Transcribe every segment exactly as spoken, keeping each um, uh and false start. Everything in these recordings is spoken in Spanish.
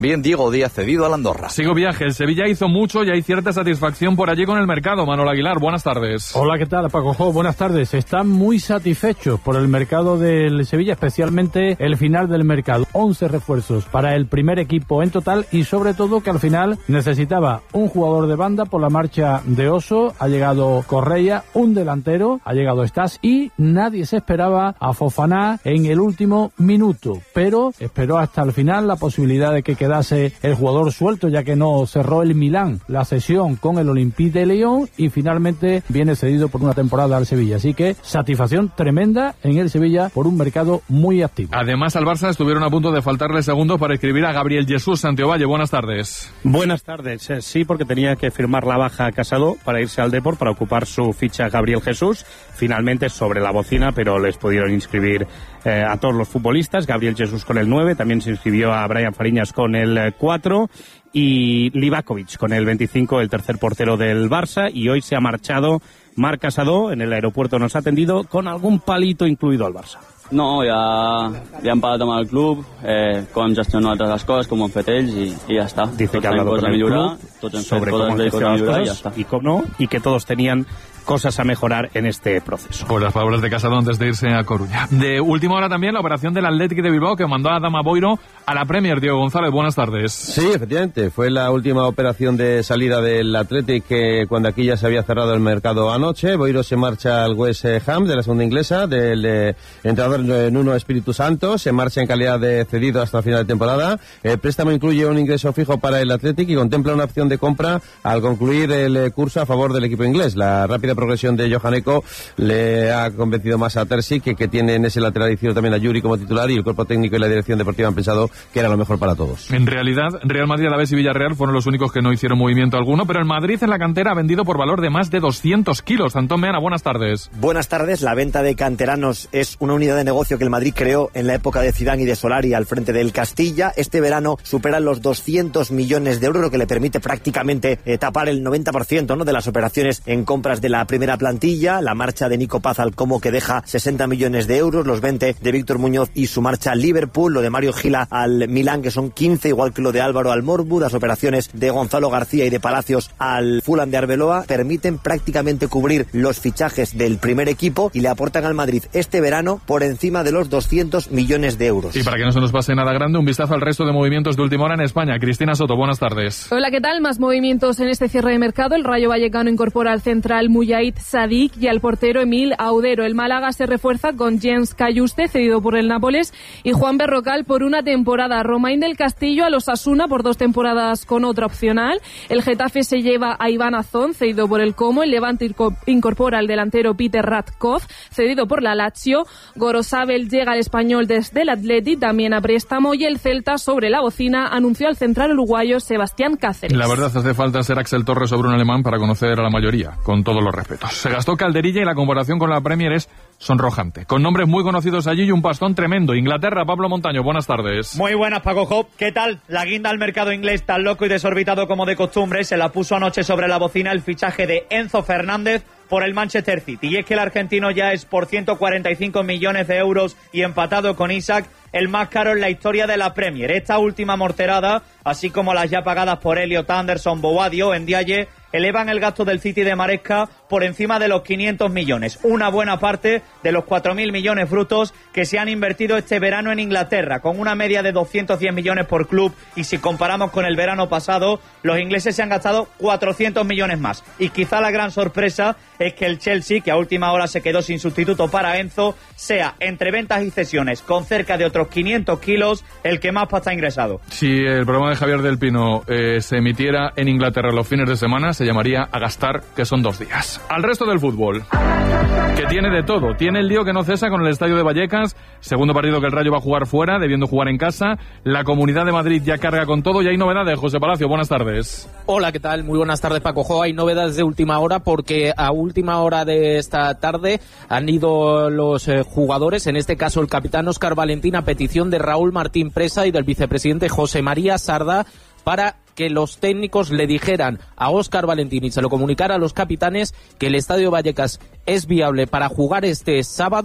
Bien, Diego Díaz cedido al Andorra. Sigo viaje. El Sevilla hizo mucho y hay cierta satisfacción por allí con el mercado. Manuel Aguilar, buenas tardes. Hola, ¿qué tal, Paco Jo? Buenas tardes. Están muy satisfechos por el mercado del Sevilla, especialmente el final del mercado. once refuerzos para el primer equipo en total y sobre todo que al final necesitaba un jugador de banda por la marcha de Oso. Ha llegado Correia, un delantero, ha llegado Stas y nadie se esperaba a Fofana en el último minuto. Pero esperó hasta el final la posibilidad de que quedara el jugador suelto, ya que no cerró el Milán la sesión con el Olympique de Lyon y finalmente viene cedido por una temporada al Sevilla. Así que satisfacción tremenda en el Sevilla por un mercado muy activo. Además, al Barça estuvieron a punto de faltarle segundos para escribir a Gabriel Jesús. Santiovalle, buenas tardes. Buenas tardes. Sí, porque tenía que firmar la baja a Casado para irse al Depor para ocupar su ficha Gabriel Jesús. Finalmente sobre la bocina, pero les pudieron inscribir eh, a todos los futbolistas. Gabriel Jesús con el nueve, también se inscribió a Brian Fariñas con el el cuatro y Livakovic con el veinticinco, el tercer portero del Barça, y hoy se ha marchado Marc Casado, en el aeropuerto nos ha atendido con algún palito incluido al Barça. No, ja, ja hem parlat amb el club, eh, com gestionar totes les coses, com ho han fet ells i, i ja està. Dice que ha hablado con el club sobre cómo han gestionado las cosas y cómo no, y que todos tenían cosas a mejorar en este proceso. Pues las palabras de Casado antes de irse a Coruña. De última hora también la operación del Athletic de Bilbao que mandó a Adama Boiro a la Premier. Diego González, buenas tardes. Sí, efectivamente, fue la última operación de salida del Athletic que cuando aquí ya se había cerrado el mercado anoche. Boiro se marcha al West Ham de la segunda inglesa, del eh, entrenador Nuno Espíritu Santo, se marcha en calidad de cedido hasta el final de temporada. El préstamo incluye un ingreso fijo para el Athletic y contempla una opción de compra al concluir el eh, curso a favor del equipo inglés. La rápida progresión de Johan Eko le ha convencido más a Terzic, que, que tiene en ese lateral izquierdo también a Yuri como titular, y el cuerpo técnico y la dirección deportiva han pensado que era lo mejor para todos. En realidad, Real Madrid, Alavés y Villarreal fueron los únicos que no hicieron movimiento alguno, pero el Madrid en la cantera ha vendido por valor de más de doscientos kilos. Antón Meana, buenas tardes. Buenas tardes. La venta de canteranos es una unidad de negocio que el Madrid creó en la época de Zidane y de Solari al frente del Castilla. Este verano superan los doscientos millones de euros, lo que le permite prácticamente eh, tapar el noventa por ciento, ¿no?, de las operaciones en compras de la primera plantilla. La marcha de Nico Paz al Como, que deja sesenta millones de euros, los veinte de Víctor Muñoz y su marcha al Liverpool, lo de Mario Gila al Milán, que son quince, igual que lo de Álvaro al Morbu. Las operaciones de Gonzalo García y de Palacios al Fulham de Arbeloa permiten prácticamente cubrir los fichajes del primer equipo y le aportan al Madrid este verano por encima de los doscientos millones de euros. Y para que no se nos pase nada grande, un vistazo al resto de movimientos de última hora en España. Cristina Soto, buenas tardes. Hola, ¿qué tal? Más movimientos en este cierre de mercado. El Rayo Vallecano incorpora al central Mujahid Sadik y al portero Emil Audero. El Málaga se refuerza con Jens Cayuste, cedido por el Nápoles, y Juan Berrocal por una temporada. Romain del Castillo al Osasuna por dos temporadas con otra opcional. El Getafe se lleva a Iván Azón, cedido por el Como. El Levante incorpora al delantero Peter Radkov, cedido por la Lazio. Gorosabel llega al Español desde el Athletic, también a préstamo, y el Celta, sobre la bocina, anunció al central uruguayo Sebastián Cáceres. La verdad, hace falta ser Axel Torres sobre un alemán para conocer a la mayoría, con todos los respetos. Se gastó Calderilla y la comparación con la Premier es sonrojante. Con nombres muy conocidos allí y un pastón tremendo. Inglaterra, Pablo Montaño, buenas tardes. Muy buenas, Paco Job. ¿Qué tal? La guinda al mercado inglés, tan loco y desorbitado como de costumbre, se la puso anoche sobre la bocina el fichaje de Enzo Fernández por el Manchester City. Y es que el argentino ya es por ciento cuarenta y cinco millones de euros y empatado con Isaac, el más caro en la historia de la Premier. Esta última morterada, así como las ya pagadas por Elliot Anderson, Boadio, Ndiaye, elevan el gasto del City de Maresca por encima de los quinientos millones. Una buena parte de los cuatro mil millones brutos que se han invertido este verano en Inglaterra, con una media de doscientos diez millones por club, y si comparamos con el verano pasado, los ingleses se han gastado cuatrocientos millones más. Y quizá la gran sorpresa es que el Chelsea, que a última hora se quedó sin sustituto para Enzo, sea, entre ventas y cesiones, con cerca de otros quinientos kilos, el que más pasta ha ingresado. Si el programa de Javier del Pino eh, se emitiera en Inglaterra los fines de semana, se llamaría A Gastar, que son dos días. Al resto del fútbol, que tiene de todo. Tiene el lío que no cesa con el estadio de Vallecas, segundo partido que el Rayo va a jugar fuera, debiendo jugar en casa. La Comunidad de Madrid ya carga con todo y hay novedades. José Palacio, buenas tardes. Hola, ¿qué tal? Muy buenas tardes, Paco Jo. Hay novedades de última hora porque a última hora de esta tarde han ido los eh, jugadores, en este caso el capitán Óscar Valentín, a petición de Raúl Martín Presa y del vicepresidente José María Sarda, para que los técnicos le dijeran a Óscar Valentín y se lo comunicara a los capitanes que el Estadio Vallecas es viable para jugar este sábado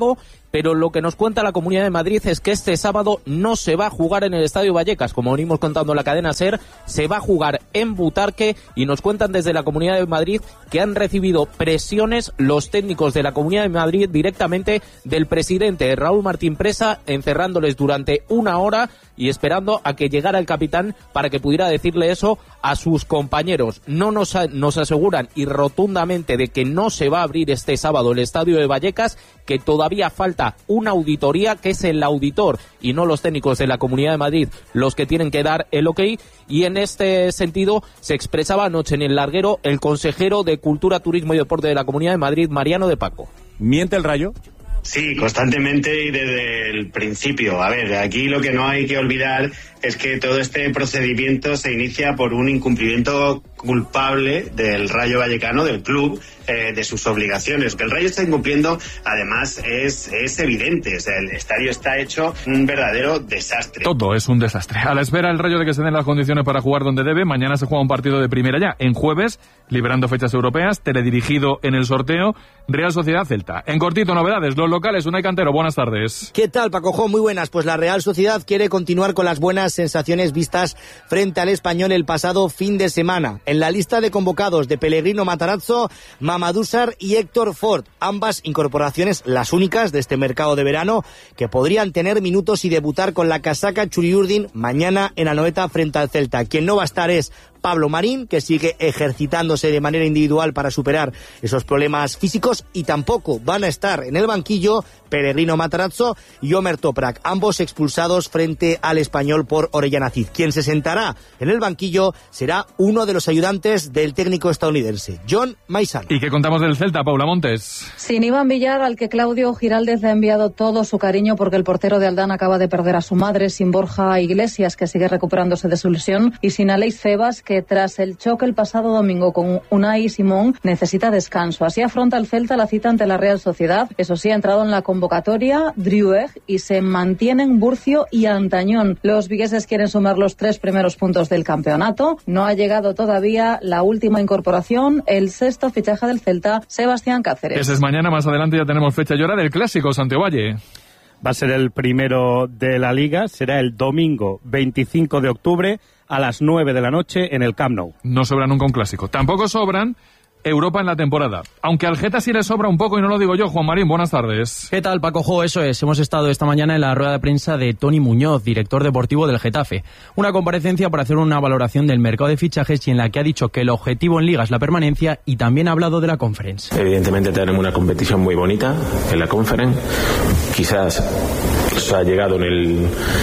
pero lo que nos cuenta la Comunidad de Madrid es que este sábado no se va a jugar en el Estadio Vallecas, como venimos contando en la cadena SER, se va a jugar en Butarque, y nos cuentan desde la Comunidad de Madrid que han recibido presiones los técnicos de la Comunidad de Madrid directamente del presidente Raúl Martín Presa, encerrándoles durante una hora y esperando a que llegara el capitán para que pudiera decirle eso a sus compañeros. No nos, nos aseguran y rotundamente de que no se va a abrir este sábado el Estadio de Vallecas, que todavía falta una auditoría, que es el auditor y no los técnicos de la Comunidad de Madrid los que tienen que dar el ok, y en este sentido se expresaba anoche en el larguero el consejero de Cultura, Turismo y Deporte de la Comunidad de Madrid, Mariano de Paco. ¿Miente el Rayo? Sí, constantemente y desde el principio. A ver, aquí lo que no hay que olvidar es que todo este procedimiento se inicia por un incumplimiento culpable del Rayo Vallecano, del club, eh, de sus obligaciones. Que el Rayo está incumpliendo, además, es, es evidente. O sea, el estadio está hecho un verdadero desastre. Todo es un desastre. A la espera el Rayo de que se den las condiciones para jugar donde debe, mañana se juega un partido de primera ya. En jueves, liberando fechas europeas, teledirigido en el sorteo, Real Sociedad Celta. En cortito, novedades, los locales, Unai Cantero, buenas tardes. ¿Qué tal, Paco Jo? Muy buenas. Pues la Real Sociedad quiere continuar con las buenas sensaciones vistas frente al Español el pasado fin de semana. En la lista de convocados de Pellegrino Matarazzo, Mamadou Sarr y Héctor Ford, ambas incorporaciones las únicas de este mercado de verano que podrían tener minutos y debutar con la casaca Churiurdin mañana en Anoeta frente al Celta. Quien no va a estar es Pablo Marín, que sigue ejercitándose de manera individual para superar esos problemas físicos, y tampoco van a estar en el banquillo Pellegrino Matarazzo y Omer Toprak, ambos expulsados frente al Español por Orellana Cid. Quien se sentará en el banquillo será uno de los ayudantes del técnico estadounidense, John Maizano. ¿Y qué contamos del Celta, Paula Montes? Sin Iván Villar, al que Claudio Giraldez le ha enviado todo su cariño porque el portero de Aldán acaba de perder a su madre, sin Borja Iglesias, que sigue recuperándose de su lesión, y sin Aleix Febas, que tras el choque el pasado domingo con Unai Simón necesita descanso. Así afronta el Celta la cita ante la Real Sociedad. Eso sí, ha entrado en la convocatoria Drioueg y se mantienen Burcio y Antañón. Los vigueses quieren sumar los tres primeros puntos del campeonato. No ha llegado todavía la última incorporación, el sexto fichaje del Celta, Sebastián Cáceres. Ese es mañana, más adelante ya tenemos fecha y hora del clásico, Santiago Valle. Va a ser el primero de la Liga, será el domingo veinticinco de octubre a las nueve de la noche en el Camp Nou. No sobra nunca un clásico. Tampoco sobran Europa en la temporada. Aunque al Geta sí le sobra un poco, y no lo digo yo. Juan Marín, buenas tardes. ¿Qué tal, Paco Jo? Eso es. Hemos estado esta mañana en la rueda de prensa de Toni Muñoz, director deportivo del Getafe. Una comparecencia para hacer una valoración del mercado de fichajes y en la que ha dicho que el objetivo en Liga es la permanencia, y también ha hablado de la Conference. Evidentemente tenemos una competición muy bonita en la Conference. Quizás se ha llegado en el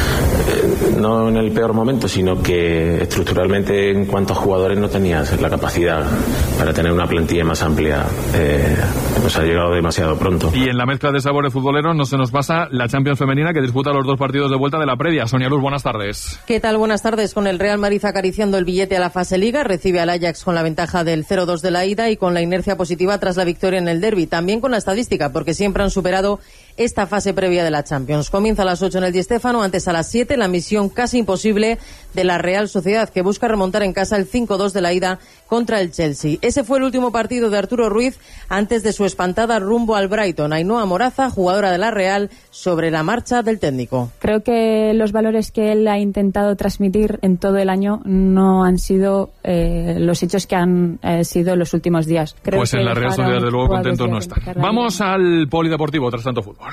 eh, no en el peor momento, sino que estructuralmente en cuanto a jugadores no tenías la capacidad para tener una plantilla más amplia. Eh, nos ha llegado demasiado pronto. Y en la mezcla de sabores futboleros no se nos pasa la Champions femenina, que disputa los dos partidos de vuelta de la previa. Sonia Luz, buenas tardes. ¿Qué tal? Buenas tardes. Con el Real Madrid acariciando el billete a la fase Liga, recibe al Ajax con la ventaja del cero dos de la ida y con la inercia positiva tras la victoria en el derbi. También con la estadística, porque siempre han superado esta fase previa de la Champions. Comienza a las ocho en el Di Stéfano, antes a las siete la misión casi imposible de la Real Sociedad, que busca remontar en casa el cinco dos de la ida contra el Chelsea. Ese fue el último partido de Arturo Ruiz antes de su espantada rumbo al Brighton. Ainhoa Moraza, jugadora de la Real, sobre la marcha del técnico. Creo que los valores que él ha intentado transmitir en todo el año no han sido eh, los hechos que han eh, sido los últimos días. Creo pues que en la Real Sociedad, de luego, contentos no están. Vamos al polideportivo tras tanto fútbol.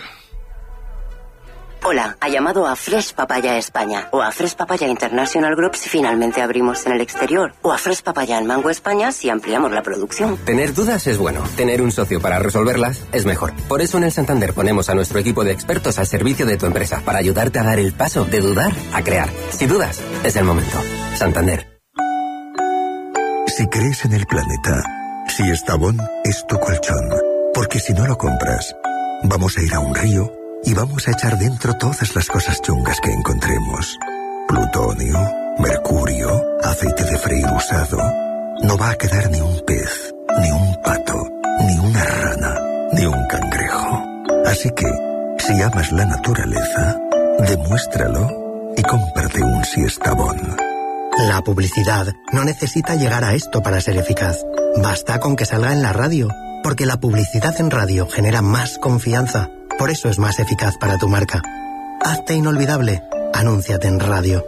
Hola, ha llamado a Fresh Papaya España o a Fresh Papaya International Group si finalmente abrimos en el exterior, o a Fresh Papaya en Mango España si ampliamos la producción. Tener dudas es bueno, tener un socio para resolverlas es mejor. Por eso en el Santander ponemos a nuestro equipo de expertos al servicio de tu empresa para ayudarte a dar el paso de dudar a crear. Si dudas, es el momento. Santander. Si crees en el planeta, si Estabón es tu colchón, porque si no lo compras, vamos a ir a un río y vamos a echar dentro todas las cosas chungas que encontremos. Plutonio, mercurio, aceite de freír usado. No va a quedar ni un pez, ni un pato, ni una rana, ni un cangrejo. Así que, si amas la naturaleza, demuéstralo y cómprate un Siestabón. La publicidad no necesita llegar a esto para ser eficaz. Basta con que salga en la radio, porque la publicidad en radio genera más confianza. Por eso es más eficaz para tu marca. Hazte inolvidable. Anúnciate en radio.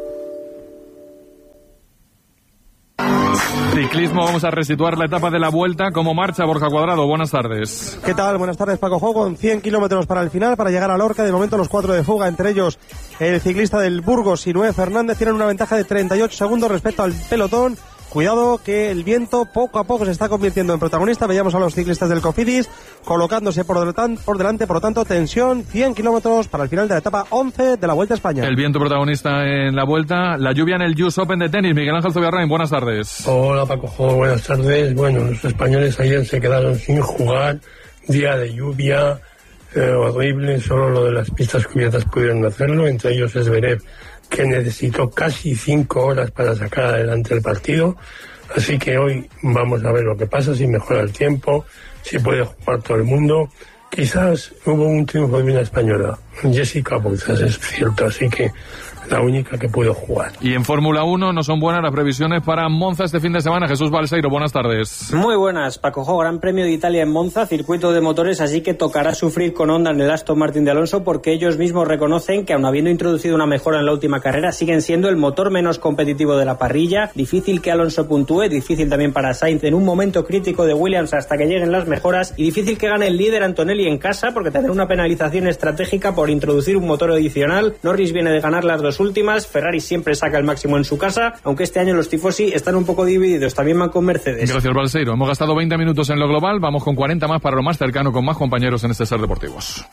Ciclismo, vamos a resituar la etapa de la Vuelta. ¿Cómo marcha Borja Cuadrado? Buenas tardes. ¿Qué tal? Buenas tardes, Paco Jo, con cien kilómetros para el final, para llegar a Lorca. De momento los cuatro de fuga, entre ellos el ciclista del Burgos, Sinué Fernández, tienen una ventaja de treinta y ocho segundos respecto al pelotón. Cuidado que el viento poco a poco se está convirtiendo en protagonista. Veíamos a los ciclistas del Cofidis colocándose por delante, por delante, por lo tanto, tensión, cien kilómetros para el final de la etapa once de la Vuelta a España. El viento protagonista en la Vuelta, la lluvia en el U S Open de tenis. Miguel Ángel Zubiarrain, buenas tardes. Hola Paco Jo, buenas tardes. Bueno, los españoles ayer se quedaron sin jugar, día de lluvia, eh, horrible, solo lo de las pistas cubiertas pudieron hacerlo, entre ellos Zverev, que necesitó casi cinco horas para sacar adelante el partido. Así que hoy vamos a ver lo que pasa, si mejora el tiempo, si puede jugar todo el mundo. Quizás hubo un triunfo de una española, Jessica Bouzas, es cierto, así que la única que pudo jugar. Y en Fórmula uno no son buenas las previsiones para Monza este fin de semana. Jesús Balseiro, buenas tardes. Muy buenas, Paco Jo. Gran Premio de Italia en Monza, circuito de motores, así que tocará sufrir con Honda en el Aston Martin de Alonso, porque ellos mismos reconocen que, aun habiendo introducido una mejora en la última carrera, siguen siendo el motor menos competitivo de la parrilla. Difícil que Alonso puntúe, difícil también para Sainz en un momento crítico de Williams hasta que lleguen las mejoras, y difícil que gane el líder Antonelli en casa, porque tendrá una penalización estratégica por introducir un motor adicional. Norris viene de ganar las dos últimas, Ferrari siempre saca el máximo en su casa, aunque este año los tifosi están un poco divididos, también van con Mercedes. Gracias, Balseiro. Hemos gastado veinte minutos en lo global, vamos con cuarenta más para lo más cercano, con más compañeros en este Ser Deportivos.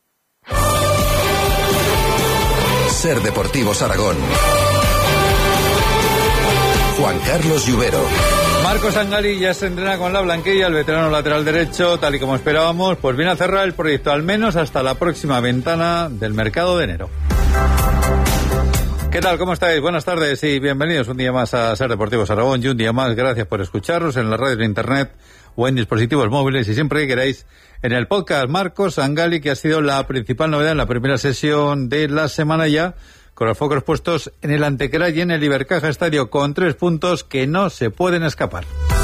Ser Deportivos Aragón. Juan Carlos Lluvero. Marcos Sangali ya se entrena con la blanquilla, el veterano lateral derecho, tal y como esperábamos, pues viene a cerrar el proyecto al menos hasta la próxima ventana del mercado de enero. ¿Qué tal? ¿Cómo estáis? Buenas tardes y bienvenidos un día más a Ser Deportivos Aragón, y un día más gracias por escucharnos en la radio, en internet o en dispositivos móviles, y siempre que queráis en el podcast. Marcos Sangali, que ha sido la principal novedad en la primera sesión de la semana ya, con los focos puestos en el Antequera y en el Ibercaja Estadio, con tres puntos que no se pueden escapar.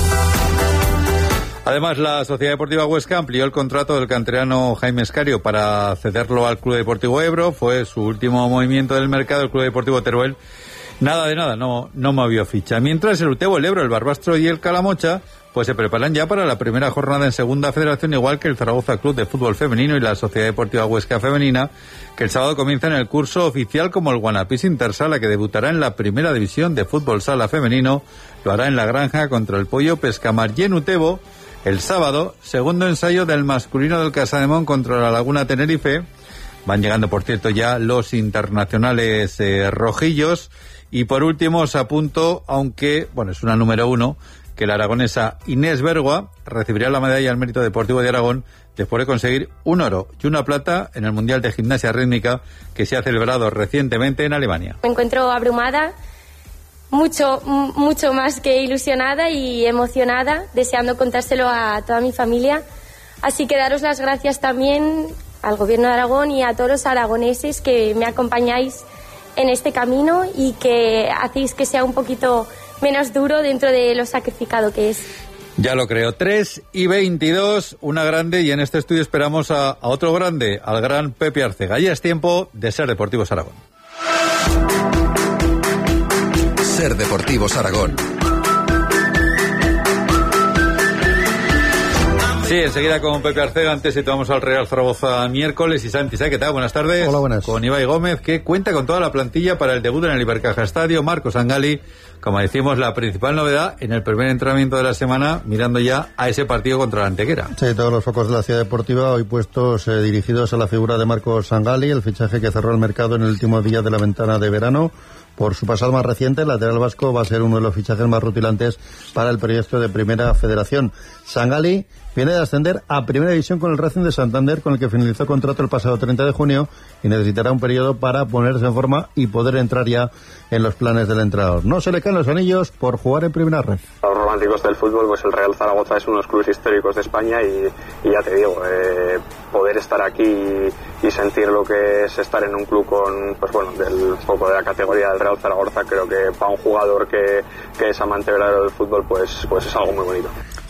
Además, la Sociedad Deportiva Huesca amplió el contrato del canterano Jaime Escario para cederlo al Club Deportivo Ebro. Fue su último movimiento del mercado. El Club Deportivo Teruel, nada de nada, no, no movió ficha. Mientras el Utebo, el Ebro, el Barbastro y el Calamocha pues se preparan ya para la primera jornada en Segunda Federación, igual que el Zaragoza Club de Fútbol Femenino y la Sociedad Deportiva Huesca Femenina, que el sábado comienzan el curso oficial como el Guanapís Intersala, que debutará en la Primera División de Fútbol Sala Femenino. Lo hará en La Granja contra el Pollo Pescamar. Y en Utebo, el sábado, segundo ensayo del masculino del Casademón contra la Laguna Tenerife. Van llegando, por cierto, ya los internacionales eh, rojillos. Y por último, os apunto, aunque, bueno, es una número uno, que la aragonesa Inés Bergua recibirá la medalla al mérito deportivo de Aragón después de conseguir un oro y una plata en el Mundial de Gimnasia Rítmica que se ha celebrado recientemente en Alemania. Me encuentro abrumada, mucho, mucho más que ilusionada y emocionada, deseando contárselo a toda mi familia. Así que daros las gracias también al Gobierno de Aragón y a todos los aragoneses que me acompañáis en este camino y que hacéis que sea un poquito menos duro dentro de lo sacrificado que es. Ya lo creo. tres y veintidós, una grande, y en este estudio esperamos a, a otro grande, al gran Pepe Arcega. Ya es tiempo de Ser Deportivos Aragón. Ser Deportivos Aragón. Sí, enseguida con Pepe Arcega. Antes situamos al Real Zaragoza miércoles. Y Santi, ¿qué tal? Buenas tardes. Hola, buenas. Con Ibai Gómez, que cuenta con toda la plantilla para el debut en el Ibercaja Estadio. Marcos Sangali, como decimos, la principal novedad en el primer entrenamiento de la semana, mirando ya a ese partido contra la Antequera. Sí, todos los focos de la Ciudad Deportiva hoy puestos eh, dirigidos a la figura de Marcos Sangali, el fichaje que cerró el mercado en el último día de la ventana de verano. Por su pasado más reciente, el lateral vasco va a ser uno de los fichajes más rutilantes para el proyecto de Primera Federación. Sangali viene de ascender a Primera División con el Racing de Santander, con el que finalizó contrato el pasado treinta de junio, y necesitará un periodo para ponerse en forma y poder entrar ya en los planes del entrenador. No se le caen los anillos por jugar en Primera Red. Los románticos del fútbol, pues el Real Zaragoza es uno de los clubes históricos de España y, y ya te digo, eh, poder estar aquí y, y sentir lo que es estar en un club con, pues bueno, del poco de la categoría del Real Zaragoza, creo que para un jugador que, que es amante verdadero del fútbol, pues, pues es algo muy bonito.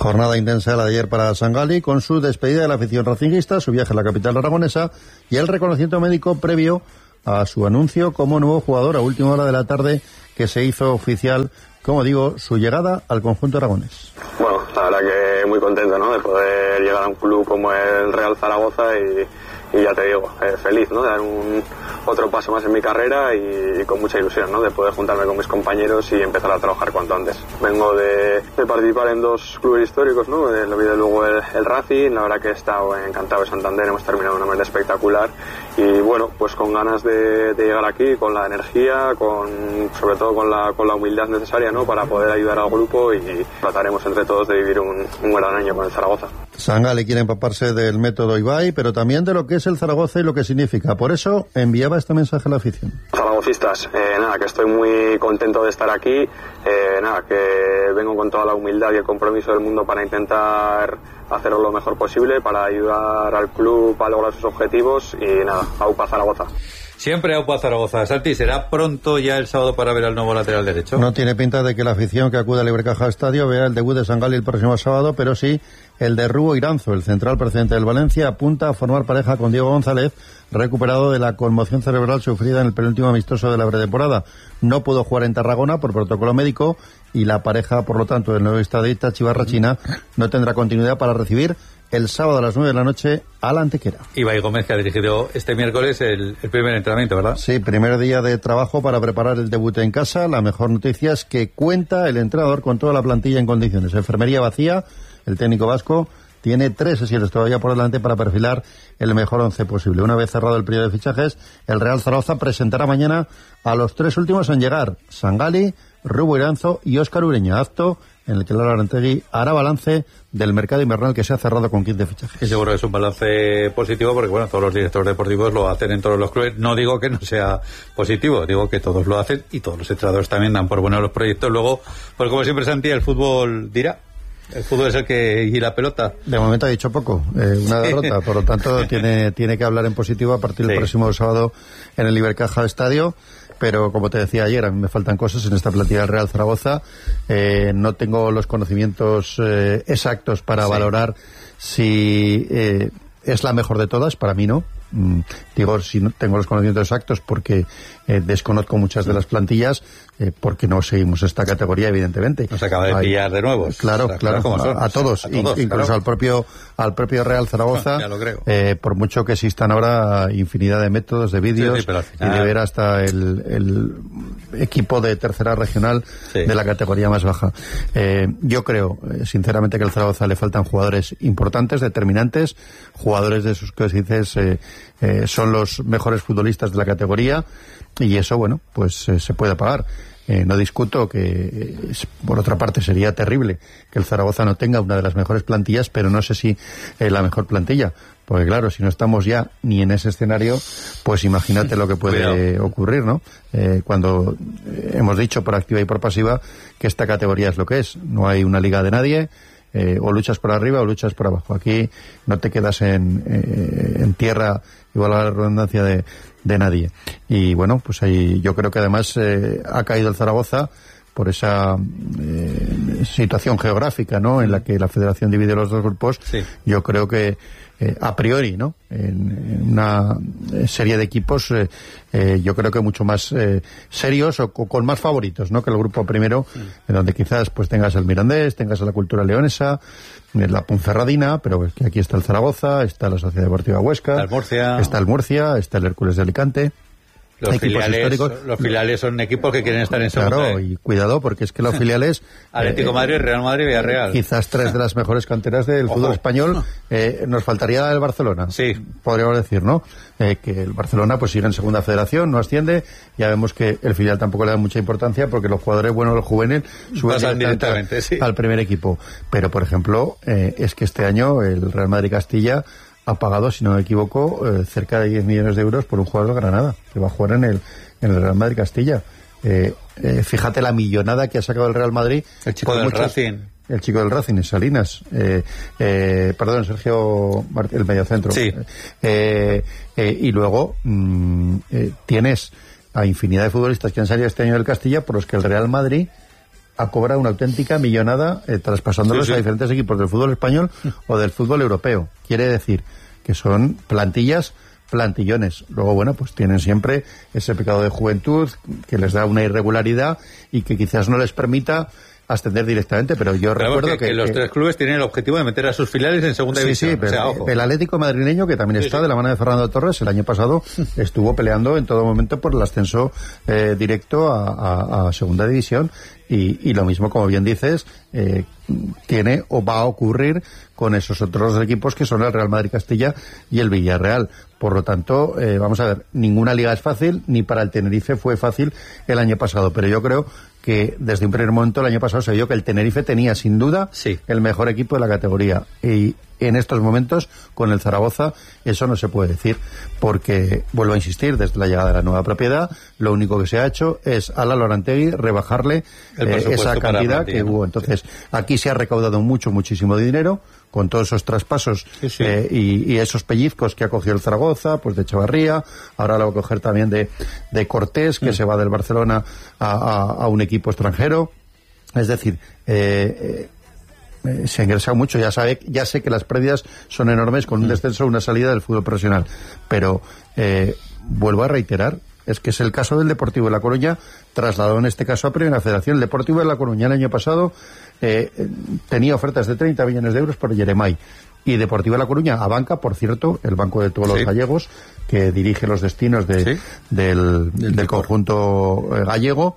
Jornada intensa la de ayer para Sangali, con su despedida de la afición racinguista, su viaje a la capital aragonesa y el reconocimiento médico previo a su anuncio como nuevo jugador a última hora de la tarde, que se hizo oficial, como digo, su llegada al conjunto aragonés. Bueno, la verdad que muy contento, ¿no?, de poder llegar a un club como el Real Zaragoza y, y ya te digo, eh, feliz, ¿no?, de dar un otro paso más en mi carrera y, y con mucha ilusión, ¿no?, de poder juntarme con mis compañeros y empezar a trabajar cuanto antes. Vengo de, de participar en dos clubes históricos, ¿no?, de, lo vi de luego el, el Racing, la verdad que he estado encantado de Santander, hemos terminado una manera espectacular y bueno, pues con ganas de, de llegar aquí, con la energía, con sobre todo con la, con la humildad necesaria, ¿no?, para poder ayudar al grupo y trataremos entre todos de vivir un, un gran año con el Zaragoza. Sangali quiere empaparse del método Ibai, pero también de lo que es el Zaragoza y lo que significa. Por eso enviaba este mensaje a la afición. Zaragocistas, eh, nada, que estoy muy contento de estar aquí, eh, nada, que vengo con toda la humildad y el compromiso del mundo para intentar hacerlo lo mejor posible, para ayudar al club a lograr sus objetivos y nada, AUPA Zaragoza. Siempre AUPA Zaragoza. Santi, ¿será pronto ya el sábado para ver al nuevo lateral derecho? No tiene pinta de que la afición que acude al Ibercaja Estadio vea el debut de Sangali el próximo sábado, pero sí el de Rubo Iranzo, el central procedente del Valencia, apunta a formar pareja con Diego González, recuperado de la conmoción cerebral sufrida en el penúltimo amistoso de la pretemporada. No pudo jugar en Tarragona por protocolo médico y la pareja, por lo tanto, del nuevo estadista Chivarrachina no tendrá continuidad para recibir el sábado a las nueve de la noche a la Antequera. Ibai Gómez, que ha dirigido este miércoles el, el primer entrenamiento, ¿verdad? Sí, primer día de trabajo para preparar el debut en casa. La mejor noticia es que cuenta el entrenador con toda la plantilla en condiciones. Enfermería vacía, el técnico vasco tiene tres sesiones todavía por delante para perfilar el mejor once posible. Una vez cerrado el periodo de fichajes, el Real Zaragoza presentará mañana a los tres últimos en llegar: Sangali, Rubo Iranzo y Óscar Ureña. Acto en el que Lara Arantegui hará balance del mercado invernal que se ha cerrado con quince fichajes. Y seguro que es un balance positivo porque, bueno, todos los directores deportivos lo hacen en todos los clubes. No digo que no sea positivo, digo que todos lo hacen y todos los entrenadores también dan por buenos los proyectos. Luego, pues como siempre, Santi, el fútbol dirá. El fútbol es el que... y la pelota. De momento ha dicho poco, eh, una derrota, por lo tanto tiene, tiene que hablar en positivo a partir del sí. próximo sábado en el Ibercaja Estadio. Pero como te decía ayer, a mí me faltan cosas en esta plantilla del Real Zaragoza. Eh, no tengo los conocimientos eh, exactos para sí. valorar si eh, es la mejor de todas. Para mí no. Mm, digo, si no tengo los conocimientos exactos porque eh, desconozco muchas de las plantillas, eh, porque no seguimos esta categoría, evidentemente. Nos acaba de pillar de nuevo. Claro, claro, claro a, a todos, a todos incluso claro. al propio al propio Real Zaragoza. Ya lo creo. Eh, por mucho que existan ahora infinidad de métodos, de vídeos, sí, sí, final... y de ver hasta el, el equipo de tercera regional sí. de la categoría más baja. Eh, yo creo, sinceramente, que al Zaragoza le faltan jugadores importantes, determinantes, jugadores de sus que dices eh, eh, son los mejores futbolistas de la categoría, y eso, bueno, pues eh, se puede pagar. Eh, no discuto que, eh, por otra parte, sería terrible que el Zaragoza no tenga una de las mejores plantillas, pero no sé si eh, la mejor plantilla. Porque claro, si no estamos ya ni en ese escenario, pues imagínate lo que puede ocurrir, ¿no? Eh, cuando eh, hemos dicho por activa y por pasiva que esta categoría es lo que es. No hay una liga de nadie. Eh, o luchas por arriba o luchas por abajo. Aquí no te quedas en, eh, en tierra, igual a la redundancia de, de nadie. Y bueno, pues ahí yo creo que además eh, ha caído el Zaragoza por esa eh, situación geográfica, ¿no?, en la que la Federación divide los dos grupos. Sí. Yo creo que eh, a priori, ¿no?, en, en una serie de equipos eh, eh, yo creo que mucho más eh, serios o, o con más favoritos, ¿no?, que el grupo primero, sí. en donde quizás pues tengas el Mirandés, tengas la Cultura Leonesa, la Ponferradina, pero es que aquí está el Zaragoza, está la Sociedad Deportiva Huesca, está el Murcia, está el, Murcia, está el Hércules de Alicante. Los filiales, los filiales son equipos que quieren estar en segunda. Claro, y cuidado, porque es que los filiales... Atlético eh, Madrid, Real Madrid y Villarreal. Quizás tres de las mejores canteras del fútbol español. Eh, nos faltaría el Barcelona. Sí. Podríamos decir, ¿no? Eh, que el Barcelona pues sigue en segunda federación, no asciende. Ya vemos que el filial tampoco le da mucha importancia porque los jugadores buenos, los juveniles, suben directamente, directamente sí. al primer equipo. Pero, por ejemplo, eh, es que este año el Real Madrid Castilla ha pagado, si no me equivoco, eh, cerca de diez millones de euros por un jugador de Granada, que va a jugar en el, en el Real Madrid Castilla. Eh, eh, fíjate la millonada que ha sacado el Real Madrid. El chico del muchos, Racing. El chico del Racing, en Salinas. Eh, eh, perdón, Sergio Martí, el mediocentro. Sí. Eh, eh, y luego mmm, eh, tienes a infinidad de futbolistas que han salido este año del Castilla por los que el Real Madrid a cobrar una auténtica millonada eh, traspasándolos sí, sí. a diferentes equipos del fútbol español o del fútbol europeo. Quiere decir que son plantillas, plantillones. Luego, bueno, pues tienen siempre ese pecado de juventud que les da una irregularidad y que quizás no les permita ascender directamente, pero yo pero recuerdo que, que, que los tres clubes tienen el objetivo de meter a sus filiales en segunda sí, división. Sí, pero o sea, ojo. El Atlético madrileño, que también sí, está sí. de la mano de Fernando Torres, el año pasado estuvo peleando en todo momento por el ascenso eh, directo a, a, a segunda división y, y lo mismo, como bien dices, eh, tiene o va a ocurrir con esos otros equipos que son el Real Madrid Castilla y el Villarreal. Por lo tanto, eh, vamos a ver, ninguna liga es fácil, ni para el Tenerife fue fácil el año pasado, pero yo creo que desde un primer momento el año pasado se vio que el Tenerife tenía sin duda sí. el mejor equipo de la categoría y en estos momentos con el Zaragoza eso no se puede decir porque, vuelvo a insistir, desde la llegada de la nueva propiedad lo único que se ha hecho es a la Lorantegui rebajarle eh, esa cantidad que hubo. Entonces sí. aquí se ha recaudado mucho, muchísimo dinero con todos esos traspasos sí, sí. Eh, y, y esos pellizcos que ha cogido el Zaragoza, pues de Chavarría, ahora lo va a coger también de, de Cortés, que mm. se va del Barcelona a, a, a un equipo extranjero. Es decir, eh, eh, se ha ingresado mucho. Ya sabe, ya sé que las pérdidas son enormes con un descenso o una salida del fútbol profesional, pero eh, vuelvo a reiterar, es que es el caso del Deportivo de La Coruña, trasladado en este caso a Primera Federación. El Deportivo de La Coruña el año pasado eh, tenía ofertas de treinta millones de euros por Yeremay. Y Deportivo de La Coruña, a banca, por cierto, el banco de todos sí. los gallegos, que dirige los destinos de, sí. del, del, del conjunto gallego,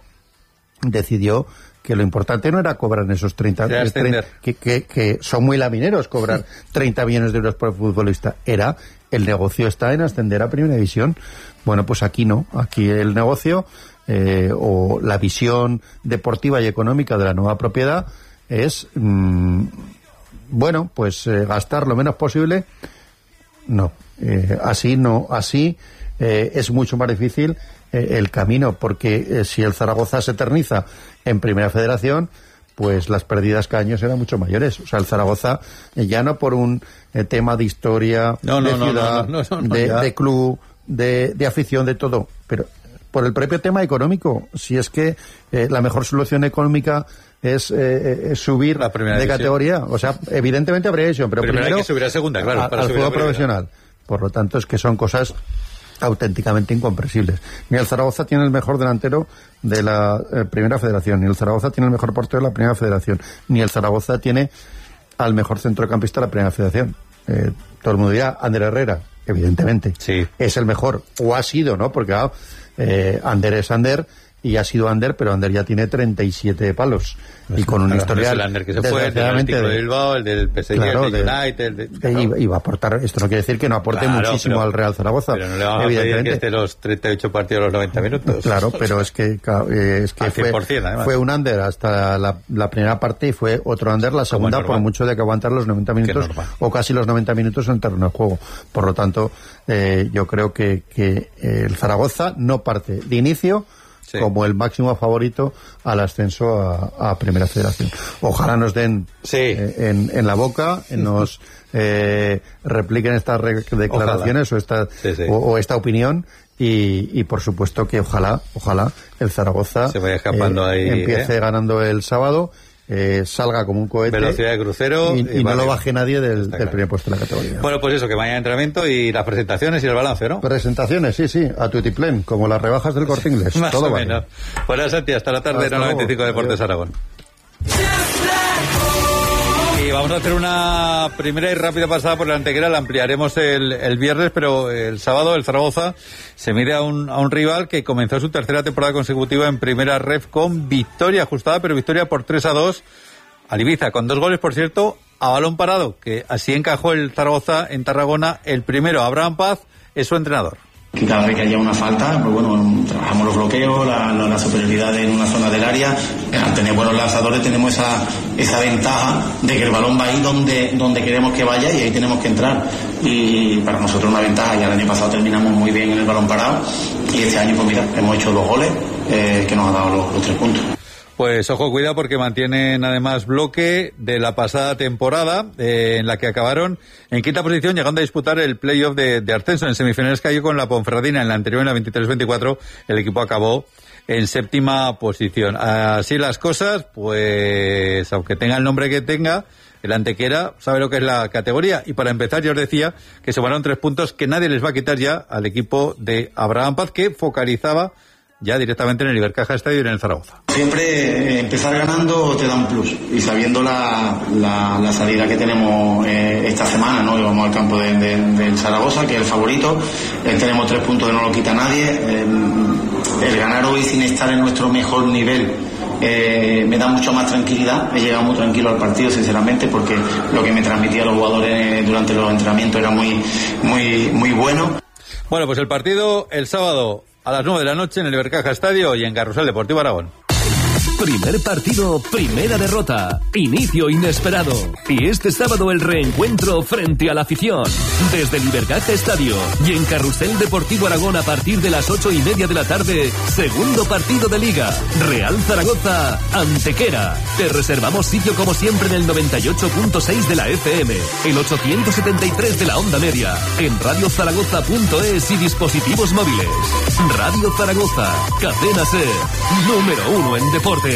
decidió que lo importante no era cobrar esos treinta, treinta que, que, que son muy lamineros cobrar treinta millones de euros por el futbolista, era el negocio está en ascender a Primera División. Bueno, pues aquí no, aquí el negocio eh, o la visión deportiva y económica de la nueva propiedad es mmm, bueno, pues eh, gastar lo menos posible. No, eh, así no, así eh, es mucho más difícil eh, el camino, porque eh, si el Zaragoza se eterniza en Primera Federación, pues las pérdidas cada año serán mucho mayores. O sea, el Zaragoza, eh, ya no por un eh, tema de historia, no, no, de ciudad, no, no, no, no, no, de, de club, de, de afición, de todo, pero por el propio tema económico. Si es que eh, la mejor solución económica es, eh, es subir de división. Categoría. O sea, evidentemente habría división, pero primero, primero hay que subir a segunda, claro, a, para al juego profesional. Por lo tanto, es que son cosas auténticamente incomprensibles. Ni el Zaragoza tiene el mejor delantero de la eh, Primera Federación, ni el Zaragoza tiene el mejor portero de la Primera Federación, ni el Zaragoza tiene al mejor centrocampista de la Primera Federación. Eh, todo el mundo dirá, Ander Herrera, evidentemente, sí. es el mejor, o ha sido, ¿no? Porque ah, eh, Ander es Ander, y ha sido Ander, pero Ander ya tiene treinta y siete palos. Pues y con un historial... El Ander que se fue, el del Atlético de Bilbao, el del P S G, claro, el del United... El de, claro. y, y va a aportar... Esto no quiere decir que no aporte claro, muchísimo pero, al Real Zaragoza. Pero no le vamos a pedir que esté los treinta y ocho partidos los noventa minutos. Claro, pero es que, eh, es que fue, fue un Ander hasta la, la primera parte y fue otro Ander la segunda, por mucho de que aguantar los noventa minutos o casi los noventa minutos en el terreno de juego. Por lo tanto, eh, yo creo que, que el Zaragoza no parte de inicio sí. como el máximo favorito al ascenso a, a Primera Federación. Ojalá nos den sí. eh, en, en la boca, nos eh, repliquen estas re declaraciones o esta, sí, sí. O, o esta opinión y, y por supuesto que ojalá, ojalá el Zaragoza se vaya escapando eh, ahí, empiece eh. ganando el sábado. Eh, salga como un cohete, velocidad de crucero y, y, y vale. no lo baje nadie del, del primer puesto de la categoría. Bueno, pues eso, que mañana entrenamiento y las presentaciones y el balance, ¿no? Presentaciones, sí, sí, a tutiplén, como las rebajas del Corte Inglés. Más todo o menos. Bueno, pues Santi, hasta la tarde en noventa y cinco Deportes Aragón. Y vamos a hacer una primera y rápida pasada por la Antequera, la ampliaremos el, el viernes, pero el sábado el Zaragoza se mide a un, a un rival que comenzó su tercera temporada consecutiva en Primera Ref con victoria ajustada, pero victoria por tres a dos al Ibiza, con dos goles, por cierto, a balón parado, que así encajó el Zaragoza en Tarragona. El primero, Abraham Paz, es su entrenador. Que cada vez que haya una falta, pues bueno, trabajamos los bloqueos, la, la, la superioridad en una zona del área. Al tener buenos lanzadores tenemos esa, esa ventaja de que el balón va ahí donde, donde queremos que vaya y ahí tenemos que entrar. Y para nosotros una ventaja, ya el año pasado terminamos muy bien en el balón parado y este año pues mira, hemos hecho dos goles eh, que nos han dado los, los tres puntos. Pues ojo, cuidado, porque mantienen además bloque de la pasada temporada, eh, en la que acabaron en quinta posición, llegando a disputar el playoff de, de ascenso. En semifinales cayó con la Ponferradina, en la anterior, en la veintitrés veinticuatro, el equipo acabó en séptima posición. Así las cosas, pues aunque tenga el nombre que tenga, el Antequera sabe lo que es la categoría. Y para empezar, ya os decía que sumaron tres puntos que nadie les va a quitar ya al equipo de Abraham Paz, que focalizaba ya directamente en el Ibercaja Estadio y en el Zaragoza. Siempre eh, empezar ganando te da un plus, y sabiendo la, la, la salida que tenemos eh, esta semana, ¿no? Vamos al campo de, de, del Zaragoza, que es el favorito, eh, tenemos tres puntos que no lo quita nadie, eh, el ganar hoy sin estar en nuestro mejor nivel eh, me da mucho más tranquilidad. He llegado muy tranquilo al partido, sinceramente, porque lo que me transmitían los jugadores durante los entrenamientos era muy, muy, muy bueno. Bueno, pues el partido el sábado a las nueve de la noche en el Ibercaja Estadio y en Carrusel Deportivo Aragón. Primer partido, primera derrota, inicio inesperado. Y este sábado el reencuentro frente a la afición. Desde el Ibercaja Estadio y en Carrusel Deportivo Aragón a partir de las ocho y media de la tarde, segundo partido de Liga. Real Zaragoza, Antequera. Te reservamos sitio como siempre en el noventa y ocho punto seis de la F M, el ochocientos setenta y tres de la onda media, en radio zaragoza punto es y dispositivos móviles. Radio Zaragoza, cadena SER, número uno en deporte.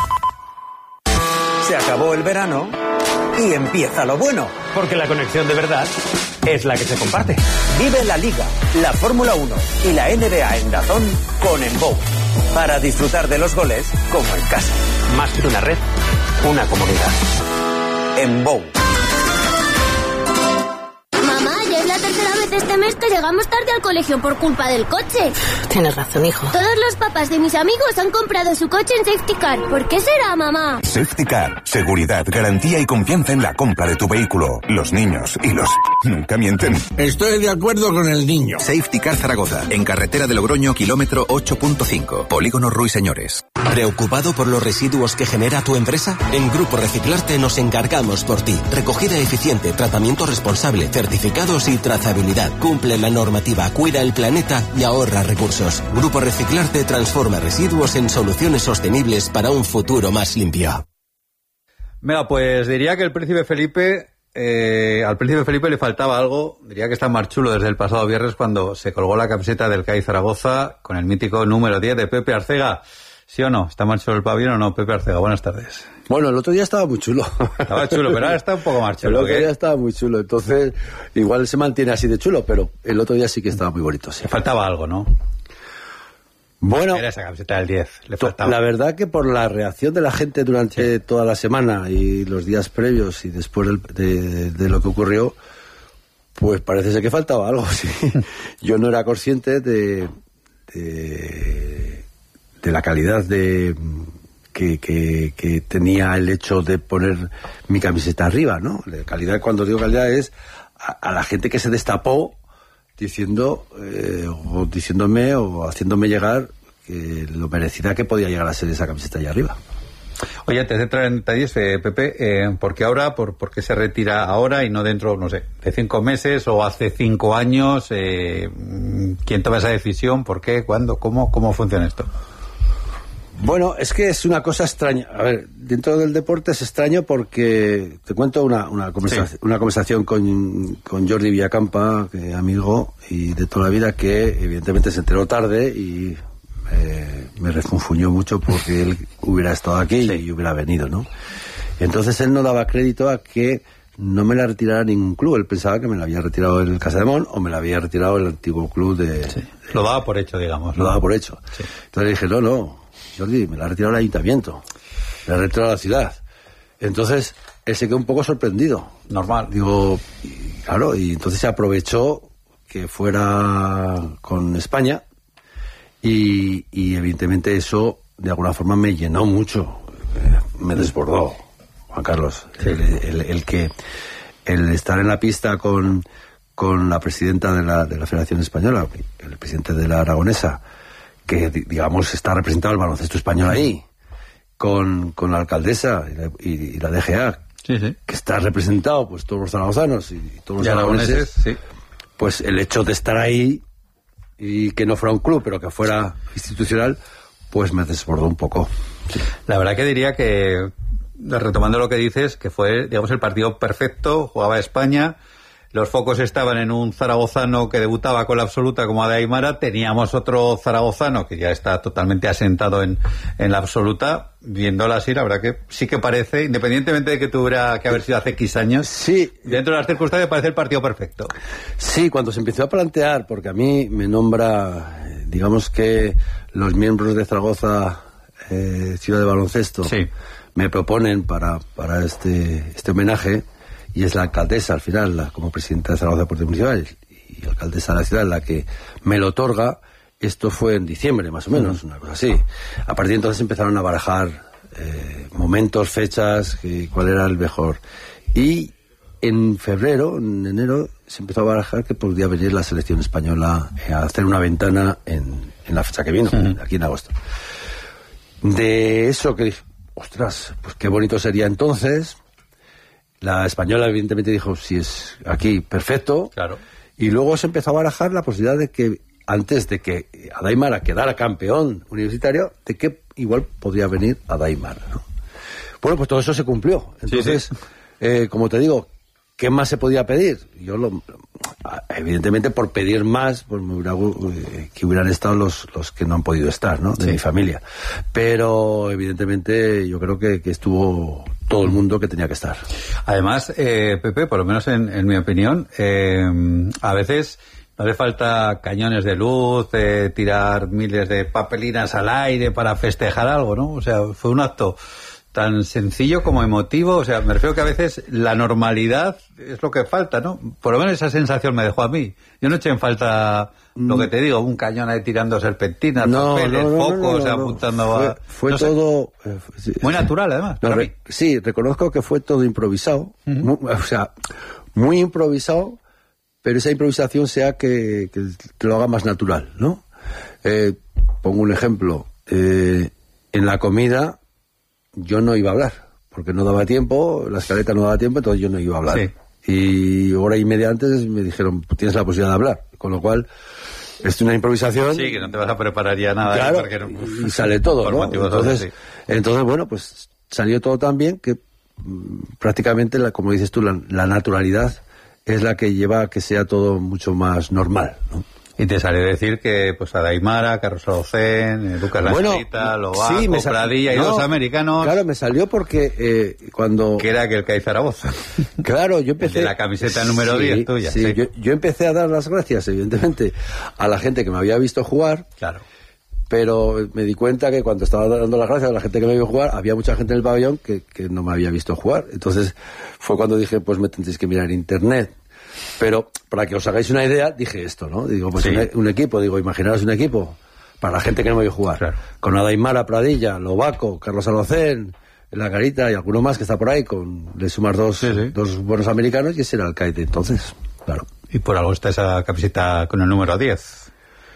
Se acabó el verano y empieza lo bueno, porque la conexión de verdad es la que se comparte. Vive la Liga, la Fórmula uno y la N B A en DAZN con Embow, para disfrutar de los goles como en casa. Más que una red, una comunidad. Embow. Tercera vez este mes que llegamos tarde al colegio por culpa del coche. Tienes razón, hijo. Todos los papás de mis amigos han comprado su coche en Safety Car. ¿Por qué será, mamá? Safety Car. Seguridad, garantía y confianza en la compra de tu vehículo. Los niños y los... nunca mienten. Estoy de acuerdo con el niño. Safety Car Zaragoza. En carretera de Logroño, kilómetro ocho punto cinco. Polígono Ruiseñores. ¿Preocupado por los residuos que genera tu empresa? En Grupo Reciclarte nos encargamos por ti. Recogida eficiente, tratamiento responsable, certificados y trazabilidad. Cumple la normativa, cuida el planeta y ahorra recursos. Grupo Reciclarte transforma residuos en soluciones sostenibles para un futuro más limpio. Mira, pues diría que el príncipe Felipe, eh, al príncipe Felipe le faltaba algo. Diría que está más chulo desde el pasado viernes cuando se colgó la camiseta del C A I Zaragoza con el mítico número diez de Pepe Arcega. ¿Sí o no? ¿Está más chulo el pabellón o no? Pepe Arcega, buenas tardes. Bueno, el otro día estaba muy chulo. Estaba chulo, pero ahora está un poco más chulo. El otro día estaba muy chulo, entonces igual se mantiene así de chulo, pero el otro día sí que estaba muy bonito. Sí. Le faltaba algo, ¿no? Bueno, era esa camiseta del diez, le faltaba. La verdad que por la reacción de la gente durante sí. toda la semana y los días previos y después de, de, de lo que ocurrió, pues parece ser que faltaba algo, sí. Yo no era consciente de... de de la calidad de que, que, que tenía el hecho de poner mi camiseta arriba, ¿no? La calidad, cuando digo calidad, es a, a la gente que se destapó diciendo eh, o diciéndome o haciéndome llegar que lo merecida que podía llegar a ser esa camiseta allá arriba. Oye, antes de entrar en detalles, eh, Pepe, eh, ¿por qué ahora? ¿Por, ¿Por qué se retira ahora y no dentro, no sé, de cinco meses o hace cinco años? Eh, ¿Quién toma esa decisión? ¿Por qué? ¿Cuándo? ¿Cómo, cómo funciona esto? Bueno, es que es una cosa extraña. A ver, dentro del deporte es extraño porque te cuento una, una, conversación, sí. una conversación con, con Jordi Villacampa, que amigo y de toda la vida, que evidentemente se enteró tarde y eh, me refunfuñó mucho porque él hubiera estado aquí sí. y hubiera venido, ¿no? Entonces él no daba crédito a que no me la retirara ningún club. Él pensaba que me la había retirado el Casademón o me la había retirado el antiguo club de... Sí. Lo daba por hecho, digamos. Lo ¿no? daba por hecho. Sí. Entonces le dije, no, no... Jordi, me la ha retirado el ayuntamiento, me la ha retirado la ciudad. Entonces, él se quedó un poco sorprendido. Normal. Digo, y, claro, y entonces se aprovechó que fuera con España y, y evidentemente eso de alguna forma me llenó mucho, me desbordó, Juan Carlos. Sí. El, el, el que el estar en la pista con, con la presidenta de la, de la Federación Española, el presidente de la Aragonesa, que digamos está representado el baloncesto español ahí, con, con la alcaldesa y la, y, y la D G A, sí, sí. que está representado pues todos los zaragozanos y, y todos los y aragoneses, sí. Pues el hecho de estar ahí y que no fuera un club, pero que fuera institucional, pues me desbordó un poco. Sí. La verdad que diría que, retomando lo que dices, que fue, digamos, el partido perfecto, jugaba España, los focos estaban en un zaragozano que debutaba con la absoluta como Adaimara, teníamos otro zaragozano que ya está totalmente asentado en, en la absoluta. Viéndola así, la verdad que sí que parece, independientemente de que tuviera que haber sido hace X años, sí, dentro de las circunstancias parece el partido perfecto. Sí, cuando se empezó a plantear, porque a mí me nombra, digamos que los miembros de Zaragoza eh, Ciudad de Baloncesto, sí, me proponen para, para este, este homenaje, y es la alcaldesa al final, la, como presidenta de Zaragoza Deportes Municipales y alcaldesa de la ciudad, la que me lo otorga. Esto fue en diciembre, más o menos, uh-huh. una cosa así. A partir de entonces empezaron a barajar eh, momentos, fechas, eh, cuál era el mejor. Y en febrero, en enero, se empezó a barajar que podría venir la selección española a hacer una ventana en, en la fecha que vino, uh-huh. aquí en agosto. De eso que dije, ostras, pues qué bonito sería entonces. La española evidentemente dijo, si es aquí, perfecto. Claro. Y luego se empezó a barajar la posibilidad de que antes de que Adaimara quedara campeón universitario, de que igual podría venir Adaimara, ¿no? Bueno, pues todo eso se cumplió. Entonces, sí, sí. Eh, como te digo, ¿qué más se podía pedir? Yo, lo, evidentemente, por pedir más, pues me hubiera, eh, que hubieran estado los, los que no han podido estar, ¿no? De sí. mi familia. Pero, evidentemente, yo creo que, que estuvo todo el mundo que tenía que estar. Además, eh, Pepe, por lo menos en, en mi opinión, eh, a veces no hace falta cañones de luz, eh, tirar miles de papelinas al aire para festejar algo, ¿no? O sea, fue un acto tan sencillo como emotivo. O sea, me refiero que a veces la normalidad es lo que falta, ¿no? Por lo menos esa sensación me dejó a mí. Yo no eché en falta, mm. lo que te digo, un cañón ahí tirando serpentinas, no, papeles, no, no, focos, no, no, no, apuntando fue, a... Fue no todo... Sé, eh, sí, muy natural, además, no, para re, mí. Sí, reconozco que fue todo improvisado. Uh-huh. Muy, o sea, muy improvisado, pero esa improvisación sea que, que, que lo haga más natural, ¿no? Eh, pongo un ejemplo. Eh, en la comida yo no iba a hablar, porque no daba tiempo, la escaleta no daba tiempo, entonces yo no iba a hablar. Sí. Y hora y media antes me dijeron, tienes la posibilidad de hablar, con lo cual es una improvisación. Sí, que no te vas a preparar ya nada. Claro, porque no, y sale todo, ¿no? Entonces, sí. entonces, bueno, pues salió todo tan bien que mmm, prácticamente, la, como dices tú, la, la naturalidad es la que lleva a que sea todo mucho más normal, ¿no? Y te sale decir que pues Adaimara, Carlos Arocén, Lucas bueno, Lacerita, Lobaco, sí, sal... Pradilla y no, dos americanos. Claro, me salió porque eh, cuando... Que era aquel que hay Zaragoza. Claro, yo empecé... De la camiseta número sí, diez tuya. Sí, sí. Yo, yo empecé a dar las gracias, evidentemente, a la gente que me había visto jugar. Claro. Pero me di cuenta que cuando estaba dando las gracias a la gente que me vio jugar, había mucha gente en el pabellón que, que no me había visto jugar. Entonces fue cuando dije, pues me tendréis que mirar en internet. Pero para que os hagáis una idea, dije esto, ¿no? Digo, pues sí. un, un equipo, digo, imaginaros un equipo para la gente que no me vio jugar. Claro. Con Adaimara, Pradilla, Lobaco, Carlos Alocén, La Garita y alguno más que está por ahí, con le sumas dos, sí, sí. dos buenos americanos y ese era el Alcaide entonces, claro. Y por algo está esa camiseta con el número diez.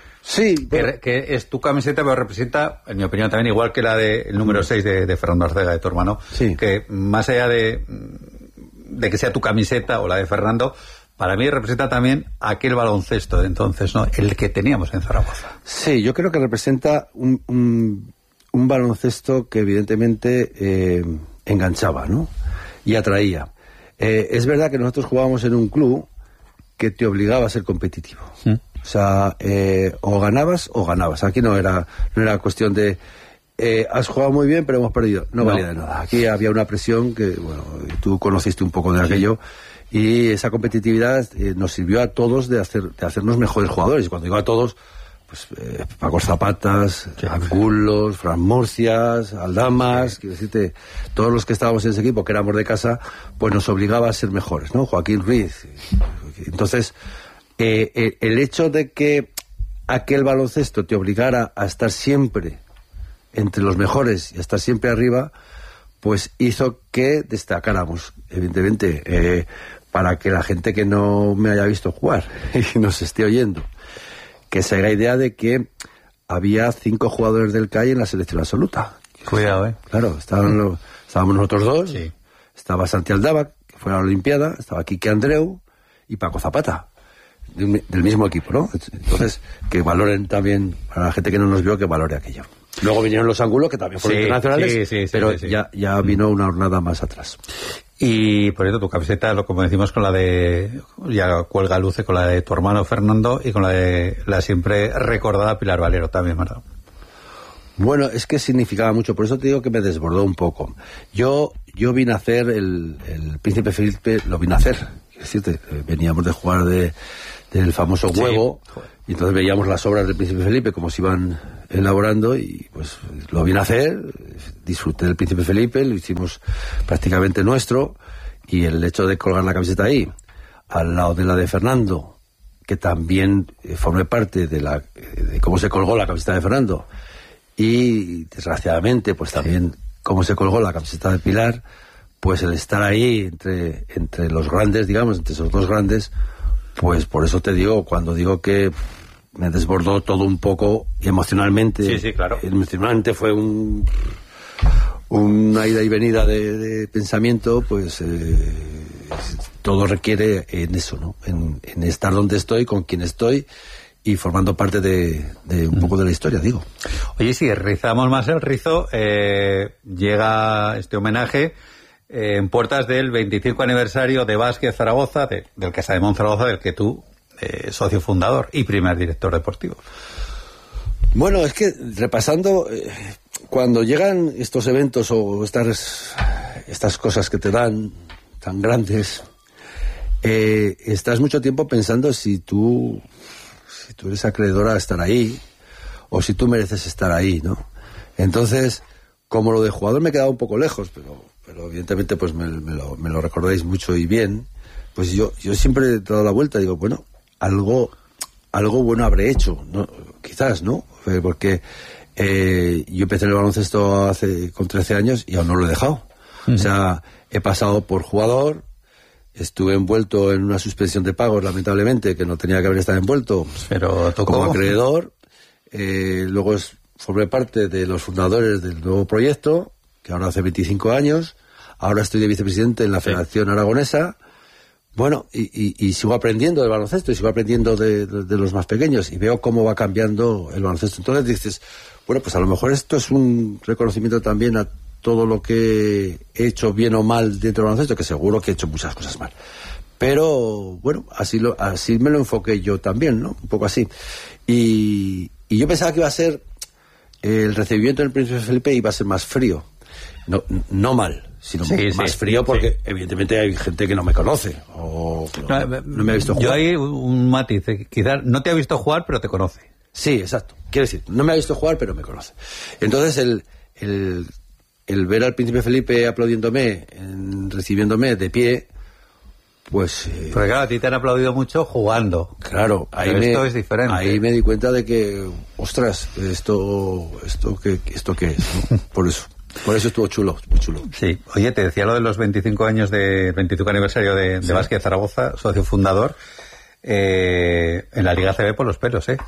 Sí. Pero... Que, que es tu camiseta, pero representa, en mi opinión también, igual que la del de, número seis de, de Fernando Arcega, de tu hermano, sí. que más allá de, de que sea tu camiseta o la de Fernando, para mí representa también aquel baloncesto de entonces, ¿no? El que teníamos en Zaragoza. Sí, yo creo que representa un, un, un baloncesto que evidentemente eh, enganchaba, ¿no? Y atraía. Eh, es verdad que nosotros jugábamos en un club que te obligaba a ser competitivo. ¿Sí? O sea, eh, o ganabas o ganabas. Aquí no era, no era cuestión de... Eh, has jugado muy bien, pero hemos perdido. No, no valía de nada. Aquí había una presión que, bueno, tú conociste un poco de aquello... Sí. Y esa competitividad eh, nos sirvió a todos de hacer de hacernos mejores jugadores. Y cuando digo a todos, pues eh, Paco Zapatas, Angulos, Fran Murcias, Aldamas, sí. quiero decirte, todos los que estábamos en ese equipo, que éramos de casa, pues nos obligaba a ser mejores, ¿no? Joaquín Ruiz. Entonces, eh, eh, el hecho de que aquel baloncesto te obligara a estar siempre entre los mejores y a estar siempre arriba, pues hizo que destacáramos, evidentemente, eh, para que la gente que no me haya visto jugar y nos esté oyendo, que se haga idea de que había cinco jugadores del C A I en la selección absoluta. Cuidado, ¿eh? Claro, estaban los, estábamos nosotros dos, sí. Estaba Santi Aldaba, que fue a la Olimpiada, estaba Quique Andreu y Paco Zapata, de un, del mismo equipo, ¿no? Entonces, que valoren también, para la gente que no nos vio, que valore aquello. Luego vinieron los Angulos, que también fueron sí, internacionales, sí, sí, sí, pero sí, sí. Ya, ya vino una jornada más atrás. Y por eso tu camiseta, lo como decimos, con la de, ya cuelga luce con la de tu hermano Fernando y con la de la siempre recordada Pilar Valero también, ¿verdad? Bueno, es que significaba mucho, por eso te digo que me desbordó un poco. Yo yo vine a hacer, el, el Príncipe Felipe lo vine a hacer, es decir, veníamos de jugar de, del famoso huevo, sí. Y entonces veíamos las obras del Príncipe Felipe, cómo se iban elaborando, y pues lo vine a hacer, disfruté del Príncipe Felipe, lo hicimos prácticamente nuestro, y el hecho de colgar la camiseta ahí, al lado de la de Fernando, que también eh, formé parte de la de cómo se colgó la camiseta de Fernando, y desgraciadamente pues también cómo se colgó la camiseta de Pilar, pues el estar ahí entre, entre los grandes, digamos, entre esos dos grandes, pues por eso te digo, cuando digo que me desbordó todo un poco emocionalmente. Sí, sí, claro. Emocionalmente fue un una ida y venida de, de pensamiento, pues eh, todo requiere en eso, ¿no? En, en estar donde estoy, con quien estoy y formando parte de, de un poco de la historia, digo. Oye, si rizamos más el rizo, eh, llega este homenaje eh, en puertas del veinticinco aniversario de Vázquez Zaragoza, de, del Casa de Monzaragoza, del que tú, eh, socio fundador y primer director deportivo. Bueno, es que repasando, eh, cuando llegan estos eventos o estas, estas cosas que te dan tan grandes, eh, estás mucho tiempo pensando si tú, si tú eres acreedora a estar ahí o si tú mereces estar ahí, ¿no? Entonces, como lo de jugador me he quedado un poco lejos, pero, pero evidentemente pues me, me, lo, me lo recordáis mucho y bien, pues yo, yo siempre he dado la vuelta y digo, bueno, algo, algo bueno habré hecho, ¿no? Quizás, ¿no? Porque eh, yo empecé en el baloncesto hace con trece años y aún no lo he dejado. Uh-huh. O sea, he pasado por jugador, estuve envuelto en una suspensión de pagos, lamentablemente, que no tenía que haber estado envuelto, pero tocó como acreedor. Eh, luego es, formé parte de los fundadores del nuevo proyecto, que ahora hace veinticinco años. Ahora estoy de vicepresidente en la Federación sí. Aragonesa. Bueno, y, y, y sigo aprendiendo del baloncesto y sigo aprendiendo de, de, de los más pequeños y veo cómo va cambiando el baloncesto. Entonces dices, bueno, pues a lo mejor esto es un reconocimiento también a todo lo que he hecho bien o mal dentro del baloncesto, que seguro que he hecho muchas cosas mal. Pero, bueno, así lo, así me lo enfoqué yo también, ¿no? Un poco así. Y, y yo pensaba que iba a ser, el recibimiento del Príncipe Felipe iba a ser más frío. No, no mal, sino sí, más sí, frío porque sí. Evidentemente hay gente que no me conoce o no, no, no me ha visto jugar. Yo hay un matiz, quizás no te ha visto jugar pero te conoce. Sí, exacto. Quiero decir, no me ha visto jugar pero me conoce. Entonces el, el, el ver al Príncipe Felipe aplaudiéndome, en, recibiéndome de pie, pues... Eh, Porque claro, a ti te han aplaudido mucho jugando. Claro, ahí me, esto me, es diferente. Ahí me di cuenta de que, ostras, esto, esto qué, esto qué es, ¿no? Por eso. Por eso estuvo chulo, muy chulo. Sí. Oye, te decía lo de los veinticinco años de veinticinco aniversario de, de sí. Vázquez Zaragoza, socio fundador, eh, en la Liga A C B por los pelos, ¿eh?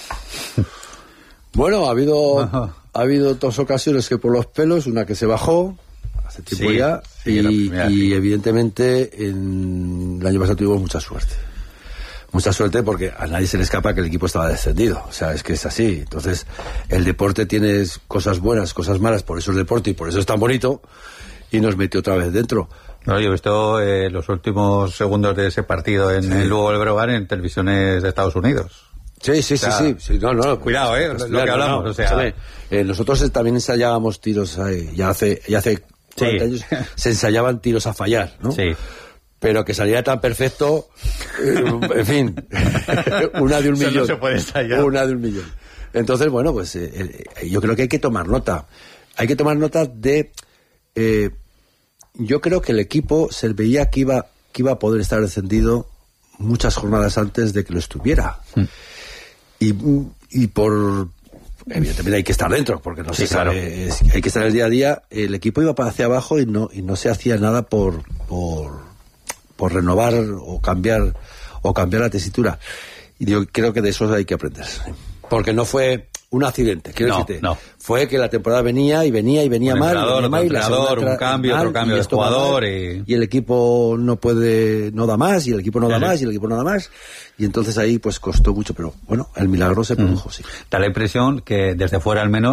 Bueno, ha habido Ajá. ha habido dos ocasiones que por los pelos, una que se bajó hace tiempo sí, ya sí, y, primera, y sí. evidentemente en el año pasado tuvimos mucha suerte. Mucha suerte porque a nadie se le escapa que el equipo estaba descendido. O sea, es que es así. Entonces, el deporte tiene cosas buenas, cosas malas, por eso es deporte y por eso es tan bonito, y nos metió otra vez dentro. No, yo he visto eh, los últimos segundos de ese partido en sí. el Lugo del Breogán en televisiones de Estados Unidos. Sí, sí, o sea, sí, sí, sí. No, no, cuidado, eh, pues, lo claro, que hablamos. No, o sea, eh, nosotros también ensayábamos tiros ahí, ya hace, ya hace cuarenta sí. años se ensayaban tiros a fallar, ¿no? Sí. Pero que saliera tan perfecto, eh, en fin, una de un millón. No se puede ensayar. Una de un millón. Entonces, bueno, pues eh, eh, yo creo que hay que tomar nota. Hay que tomar nota de... Eh, yo creo que el equipo se veía que iba, que iba a poder estar descendido muchas jornadas antes de que lo estuviera. Mm. Y, y por... Evidentemente hay que estar dentro, porque no sí, se sabe, claro. es, hay que estar el día a día. El equipo iba para hacia abajo y no, y no se hacía nada por... por por renovar o cambiar o cambiar la tesitura. Y yo creo que de eso hay que aprender. Porque no fue un accidente, quiero no, decirte. No. Fue que la temporada venía y venía y venía un mal. Entrenador, y venía otro mal, entrenador, un cambio, mal, otro cambio de jugador. Y... y el equipo no puede, no da más, y el equipo no da sí. más, y el equipo no da más. Y entonces ahí pues costó mucho, pero bueno, el milagro se produjo, mm. sí. Da la impresión que desde fuera al menos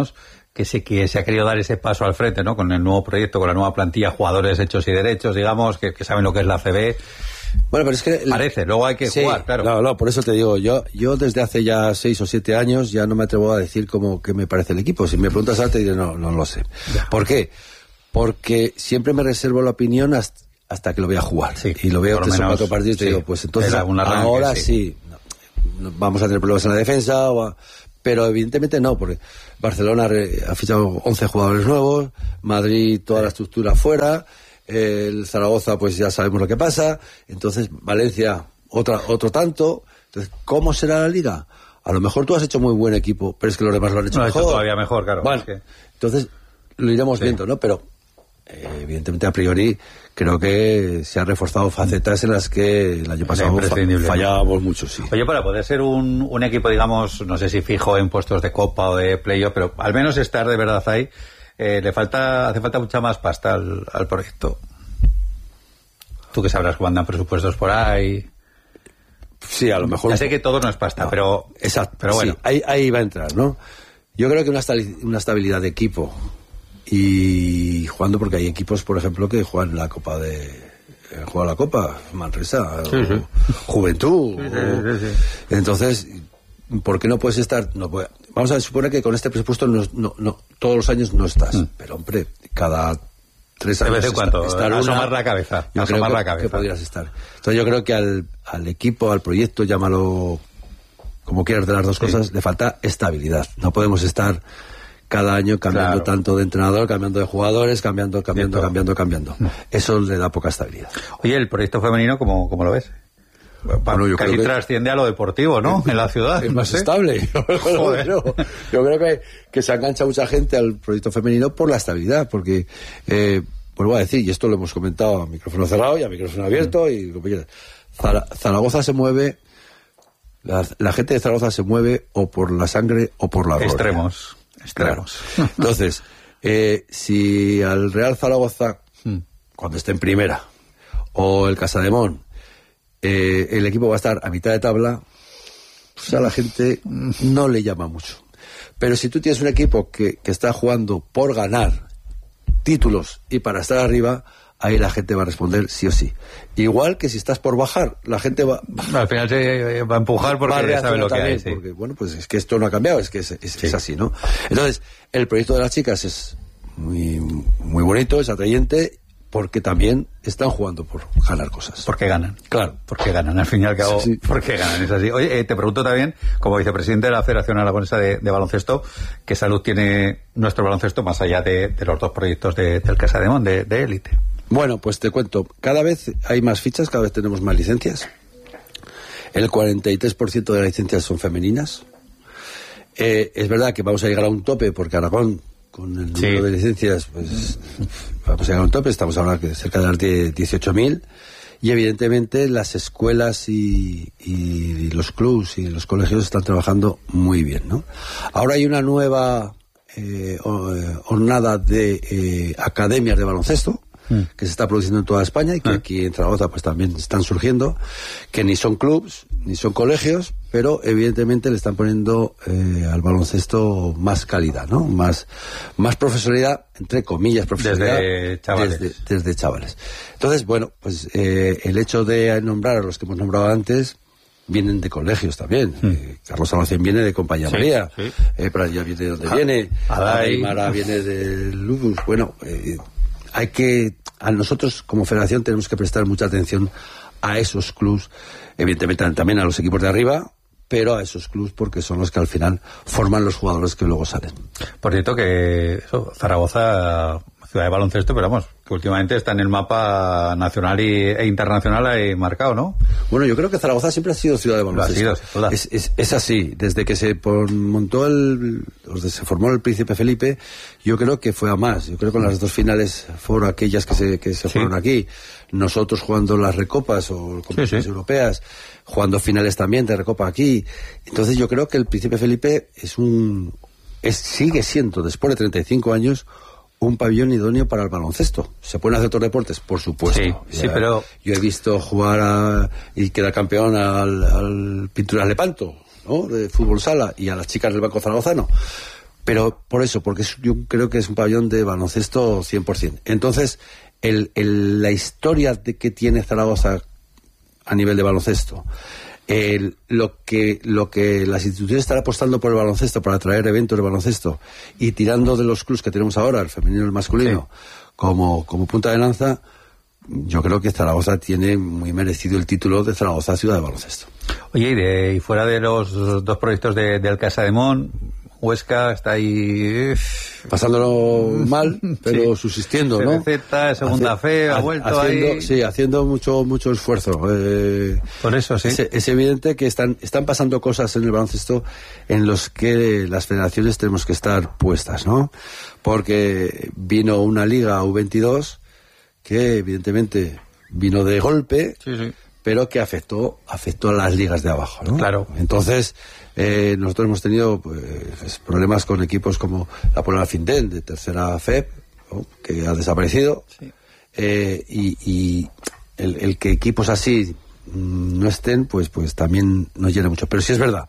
que sí que se ha querido dar ese paso al frente, ¿no? Con el nuevo proyecto, con la nueva plantilla, jugadores hechos y derechos, digamos, que, que saben lo que es la C B. Bueno, pero es que... Parece, luego hay que sí, jugar, claro. No, no, por eso te digo, yo yo desde hace ya seis o siete años ya no me atrevo a decir cómo que me parece el equipo. Si me preguntas ahora te diré, no, no lo sé. Ya. ¿Por qué? Porque siempre me reservo la opinión hasta, hasta que lo voy a jugar. Sí, y lo veo tres o cuatro partidos y te sí, digo, pues entonces ahora sí, sí no, vamos a tener problemas en la defensa, o a, pero evidentemente no, porque Barcelona ha fichado once jugadores nuevos, Madrid toda la estructura fuera, el Zaragoza pues ya sabemos lo que pasa, entonces Valencia otra otro tanto, entonces ¿cómo será la liga? A lo mejor tú has hecho muy buen equipo, pero es que los demás lo han hecho no, mejor. Hecho todavía mejor, claro. Bueno, es que... entonces lo iremos sí. viendo, ¿no? Pero eh, evidentemente a priori creo que se han reforzado facetas en las que el año pasado fa fallábamos mucho, sí. Oye, para poder ser un, un equipo, digamos, no sé si fijo en puestos de Copa o de Playoff, pero al menos estar de verdad ahí, eh, le falta hace falta mucha más pasta al, al proyecto. Tú que sabrás cómo andan presupuestos por ahí. Sí, a lo mejor... Ya sé que todo no es pasta, no, pero... Exacto, pero bueno. Sí, ahí, ahí va a entrar, ¿no? Yo creo que una, una estabilidad de equipo y jugando, porque hay equipos, por ejemplo, que juegan la Copa de... Eh, juegan la Copa, Manresa, sí, sí. Juventud. Sí, o, sí, sí. Entonces, ¿por qué no puedes estar...? No puede, vamos a suponer que con este presupuesto no, no, no, todos los años no estás, mm. pero hombre, cada... tres años de vez en cuando, estar asomar una, la cabeza, yo asomar creo la que, cabeza. que podrías estar. Entonces yo creo que al, al equipo, al proyecto, llámalo como quieras de las dos sí. cosas, le falta estabilidad. No podemos estar cada año cambiando claro. tanto de entrenador, cambiando de jugadores, cambiando, cambiando, Cierto. cambiando, cambiando. No. Eso le da poca estabilidad. Oye, el proyecto femenino, ¿cómo, cómo lo ves? Bueno, yo Casi creo que trasciende a lo deportivo, ¿no? En la ciudad. Es no más sé. estable. Joder. Yo, yo creo que, que se engancha mucha gente al proyecto femenino por la estabilidad, porque... Eh, vuelvo a decir, y esto lo hemos comentado a micrófono cerrado y a micrófono abierto, y Zara, Zaragoza se mueve, la, la gente de Zaragoza se mueve o por la sangre o por la gloria. Extremos, extremos. Claro. Entonces, eh, si al Real Zaragoza, cuando esté en primera, o el Casademón, eh, el equipo va a estar a mitad de tabla, pues a la gente no le llama mucho. Pero si tú tienes un equipo que, que está jugando por ganar títulos y para estar arriba, ahí la gente va a responder sí o sí. Igual que si estás por bajar, la gente va... Al final se va a empujar porque sabe lo que hay. Sí. Porque, bueno, pues es que esto no ha cambiado, es que es, es, sí. es así, ¿no? Entonces, el proyecto de las chicas es muy, muy bonito, es atrayente, porque también están jugando por ganar cosas. Porque ganan. Claro. Porque ganan, al fin y al cabo. Sí, sí. Porque ganan, es así. Oye, eh, te pregunto también, como vicepresidente de la Federación Aragonesa de, de Baloncesto, ¿qué salud tiene nuestro baloncesto más allá de, de los dos proyectos de, del Casademón, de élite? Bueno, pues te cuento, cada vez hay más fichas, cada vez tenemos más licencias. El cuarenta y tres por ciento de las licencias son femeninas. Eh, es verdad que vamos a llegar a un tope, porque Aragón, con el número sí. de licencias, pues vamos a llegar a un tope, estamos hablando de cerca de dieciocho mil, y evidentemente las escuelas y, y los clubs y los colegios están trabajando muy bien, ¿no? Ahora hay una nueva eh, jornada de eh, academias de baloncesto, que se está produciendo en toda España y que ah. aquí en Zaragoza pues también están surgiendo, que ni son clubs ni son colegios, pero evidentemente le están poniendo eh, al baloncesto más calidad, ¿no? Más, más profesionalidad, entre comillas, profesionalidad desde chavales. Desde, desde chavales. Entonces, bueno, pues eh, el hecho de nombrar a los que hemos nombrado antes vienen de colegios también. Mm. Eh, Carlos Almacén viene de Compañía sí, María, sí. Eh, Pradilla viene de donde ah, viene, Aymara viene de Lubus. Bueno, eh, hay que, a nosotros como federación tenemos que prestar mucha atención a esos clubs, evidentemente también a los equipos de arriba, pero a esos clubs porque son los que al final forman los jugadores que luego salen. Por cierto que eso, Zaragoza, ciudad de baloncesto, pero vamos, que últimamente está en el mapa nacional y, e internacional ahí marcado, ¿no? Bueno, yo creo que Zaragoza siempre ha sido ciudad de baloncesto. Sido, es, es, es así, desde que se por, montó el, se formó el Príncipe Felipe, yo creo que fue a más. Yo creo que las dos finales fueron aquellas que se, que se sí. fueron aquí. Nosotros jugando las recopas o competiciones sí, sí. europeas, jugando finales también de recopa aquí. Entonces yo creo que el Príncipe Felipe es un, es, sigue siendo, después de treinta y cinco años, un pabellón idóneo para el baloncesto. ¿Se pueden hacer otros deportes? Por supuesto. Sí, ya, sí, pero... Yo he visto jugar a, y quedar campeón al, al Pinturas Lepanto, ¿no? De fútbol sala, y a las chicas del Banco Zaragozano. Pero por eso, porque es, yo creo que es un pabellón de baloncesto cien por ciento. Entonces, el, el, la historia de que tiene Zaragoza a nivel de baloncesto, el, lo que lo que las instituciones están apostando por el baloncesto para atraer eventos de baloncesto y tirando de los clubs que tenemos ahora, el femenino y el masculino, sí. como, como punta de lanza, yo creo que Zaragoza tiene muy merecido el título de Zaragoza Ciudad de Baloncesto. Oye, y, de, y fuera de los dos proyectos de, de Alcázar de Mon, Huesca está ahí pasándolo mal, pero sí. subsistiendo, ¿no? C Z, segunda Hace, fe, ha vuelto haciendo, ahí. Sí, haciendo mucho mucho esfuerzo. Eh, Por eso, sí. Es, es evidente que están están pasando cosas en el baloncesto en los que las federaciones tenemos que estar puestas, ¿no? Porque vino una liga U veintidós que evidentemente vino de golpe, sí, sí. pero que afectó afectó a las ligas de abajo, ¿no? Claro. Entonces, eh, nosotros hemos tenido pues, problemas con equipos como la Puebla Findel, de tercera F E P, ¿no? Que ha desaparecido, sí. eh, y, y el, el que equipos así no estén, pues pues también nos llena mucho. Pero sí es verdad,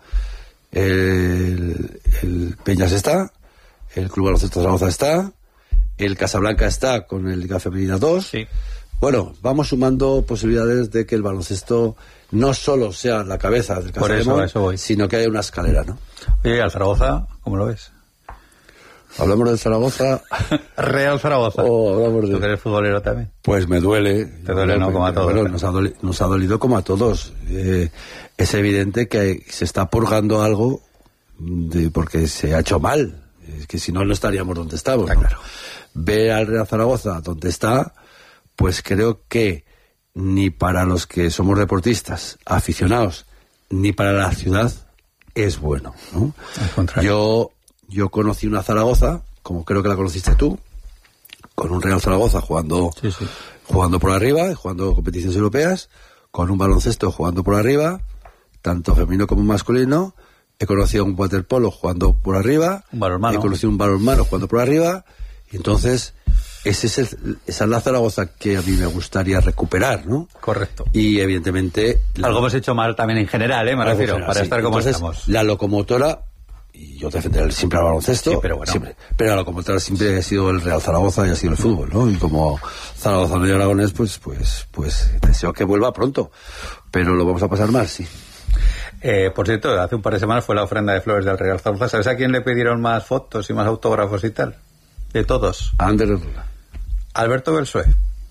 el, el Peñas está, el Club Baloncesto Zaragoza está, el Casablanca está con el Liga Femenina dos. Sí. Bueno, vamos sumando posibilidades de que el baloncesto no solo sea la cabeza del Por eso, Casademón, eso voy. sino que haya una escalera, ¿no? Oye, al Zaragoza, ¿cómo lo ves? Hablamos del Zaragoza. Real Zaragoza. O hablamos de... ¿Tú que eres futbolero también? Pues me duele. Te duele, ¿no? Como a todos. Bueno, nos ha dolido, nos ha dolido como a todos. Eh, es evidente que se está purgando algo de, porque se ha hecho mal. Es que si no, no estaríamos donde estamos, ¿no? Claro. Ver al Real Zaragoza donde está, pues creo que ni para los que somos deportistas, aficionados, ni para la ciudad es bueno, ¿no? Al contrario. Yo, yo conocí una Zaragoza, como creo que la conociste tú, con un Real Zaragoza jugando, sí, sí. jugando por arriba, jugando competiciones europeas, con un baloncesto jugando por arriba, tanto femenino como masculino. He conocido un waterpolo jugando por arriba, un balonmano. He conocido un balonmano jugando por arriba, y entonces ese es el, esa es la Zaragoza que a mí me gustaría recuperar, ¿no? Correcto. Y evidentemente... Algo hemos hecho mal también en general, ¿eh? Me refiero, general, para sí. estar como entonces, estamos. La locomotora, y yo defenderé siempre al baloncesto, sí, pero, bueno. siempre, pero la locomotora siempre ha sido el Real Zaragoza y ha sido el fútbol, ¿no? Y como Zaragoza no Aragonés, pues, pues, pues deseo que vuelva pronto, pero lo vamos a pasar mal, sí. Eh, por cierto, hace un par de semanas fue la ofrenda de flores del Real Zaragoza. ¿Sabes a quién le pidieron más fotos y más autógrafos y tal? De todos. A Ander Alberto Belsué.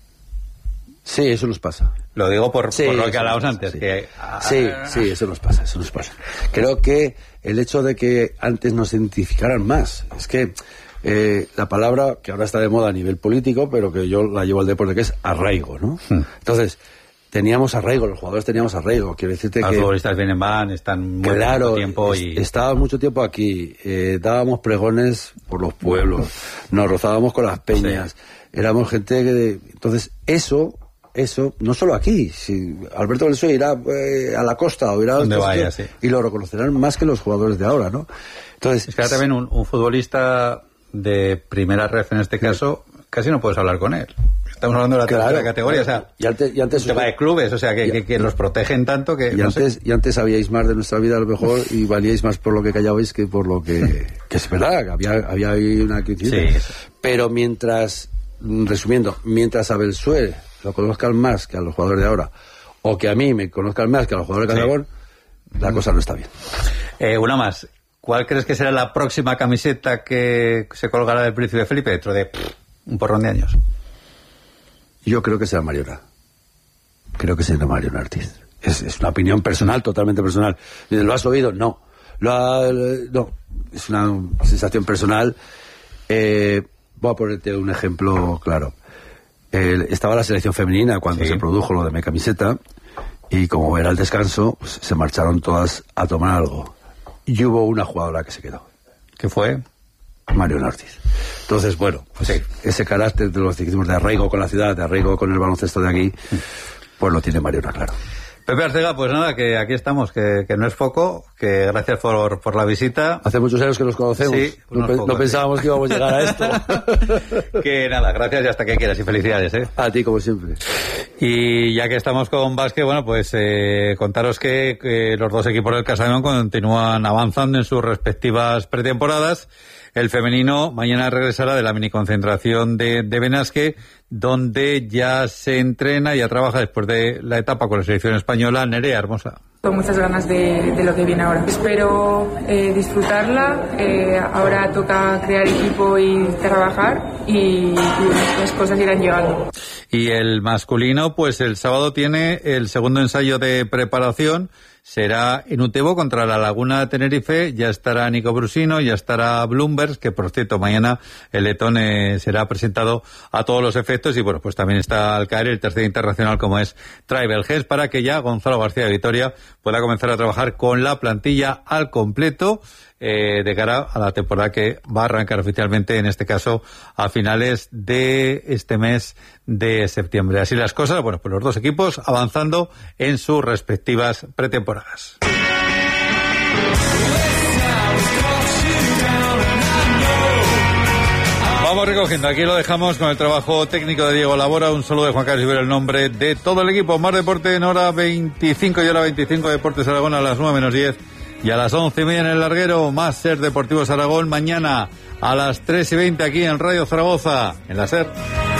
Sí, eso nos pasa. Lo digo por, sí, por lo que hablábamos pasa, antes. Sí. Que... sí, sí, eso nos pasa, eso nos pasa. Creo que el hecho de que antes nos identificaran más, es que eh, la palabra que ahora está de moda a nivel político, pero que yo la llevo al deporte, que es arraigo, ¿no? Hmm. Entonces, teníamos arraigo, los jugadores teníamos arraigo. Quiero decirte los que... Los futbolistas vienen, van, están muy claro, mucho tiempo y... estábamos mucho tiempo aquí, eh, dábamos pregones por los pueblos, nos rozábamos con las peñas, sí. Éramos gente que... Entonces, eso... Eso, no solo aquí, si Alberto Belsué irá eh, a la costa o irá donde a vaya, sí. Y lo reconocerán más que los jugadores de ahora, ¿no? Entonces, es que ahora también un, un futbolista de primera red en este caso, casi no puedes hablar con él. Estamos hablando de la claro, tercera categoría, claro. o sea, y antes, y antes un tema de clubes, o sea, que, y, que, que los protegen tanto que... Y, no antes, sé. y antes sabíais más de nuestra vida a lo mejor y valíais más por lo que callabais que por lo que... que es verdad, que había, había ahí una crisis. Sí. Pero mientras, resumiendo, mientras a Belsué lo conozcan más que a los jugadores de ahora, o que a mí me conozcan más que a los jugadores de Castellón, sí. La cosa no está bien. Eh, una más. ¿Cuál crees que será la próxima camiseta que se colgará del Príncipe Felipe dentro de pff, un porrón de años? Yo creo que será Mariona. Creo que será Mariona Ortiz. Es, es una opinión personal, totalmente personal. ¿Lo has oído? No. Lo ha, no. Es una sensación personal. Eh, voy a ponerte un ejemplo claro. Eh, estaba la selección femenina cuando sí. se produjo lo de mi camiseta y como era el descanso, pues, se marcharon todas a tomar algo y hubo una jugadora que se quedó. ¿Qué fue? Mariona Ortiz. Entonces, bueno, pues sí. ese carácter de los ciclismos de arraigo con la ciudad, de arraigo con el baloncesto de aquí, pues lo tiene Mariona, claro. Pepe Arcega, pues nada, que aquí estamos, que, que no es poco, que gracias por, por la visita. Hace muchos años que nos conocemos. Sí, no, pe- no pensábamos sí. que íbamos a llegar a esto. Que nada, gracias y hasta que quieras y felicidades, ¿eh? A ti, como siempre. Y ya que estamos con básquet, bueno, pues eh, contaros que, que los dos equipos del Castellón continúan avanzando en sus respectivas pretemporadas. El femenino mañana regresará de la miniconcentración de, de Benasque, donde ya se entrena y ya trabaja después de la etapa con la selección española. Nerea Hermosa. Con muchas ganas de, de lo que viene ahora. Espero eh, disfrutarla. Eh, ahora toca crear equipo y trabajar y, y las cosas irán llegando. Y el masculino, pues el sábado tiene el segundo ensayo de preparación. Será en Utebo contra la Laguna de Tenerife. Ya estará Nico Brusino, ya estará Bloomberg, que por cierto mañana el letón eh, será presentado a todos los efectos. Y bueno, pues también está al caer el tercer internacional como es Tribal Gens, para que ya Gonzalo García de Vitoria pueda comenzar a trabajar con la plantilla al completo eh, de cara a la temporada que va a arrancar oficialmente, en este caso a finales de este mes de septiembre. Así las cosas, bueno, pues los dos equipos avanzando en sus respectivas pretemporadas. Vamos recogiendo, aquí lo dejamos con el trabajo técnico de Diego Labora, un saludo de Juan Carlos Rivera, el nombre de todo el equipo. Más deporte en hora veinticinco y hora veinticinco, Deportes Aragón a las nueve menos diez y a las once y media en el larguero, más Ser Deportivos Aragón mañana a las tres y veinte aquí en Radio Zaragoza, en la Ser.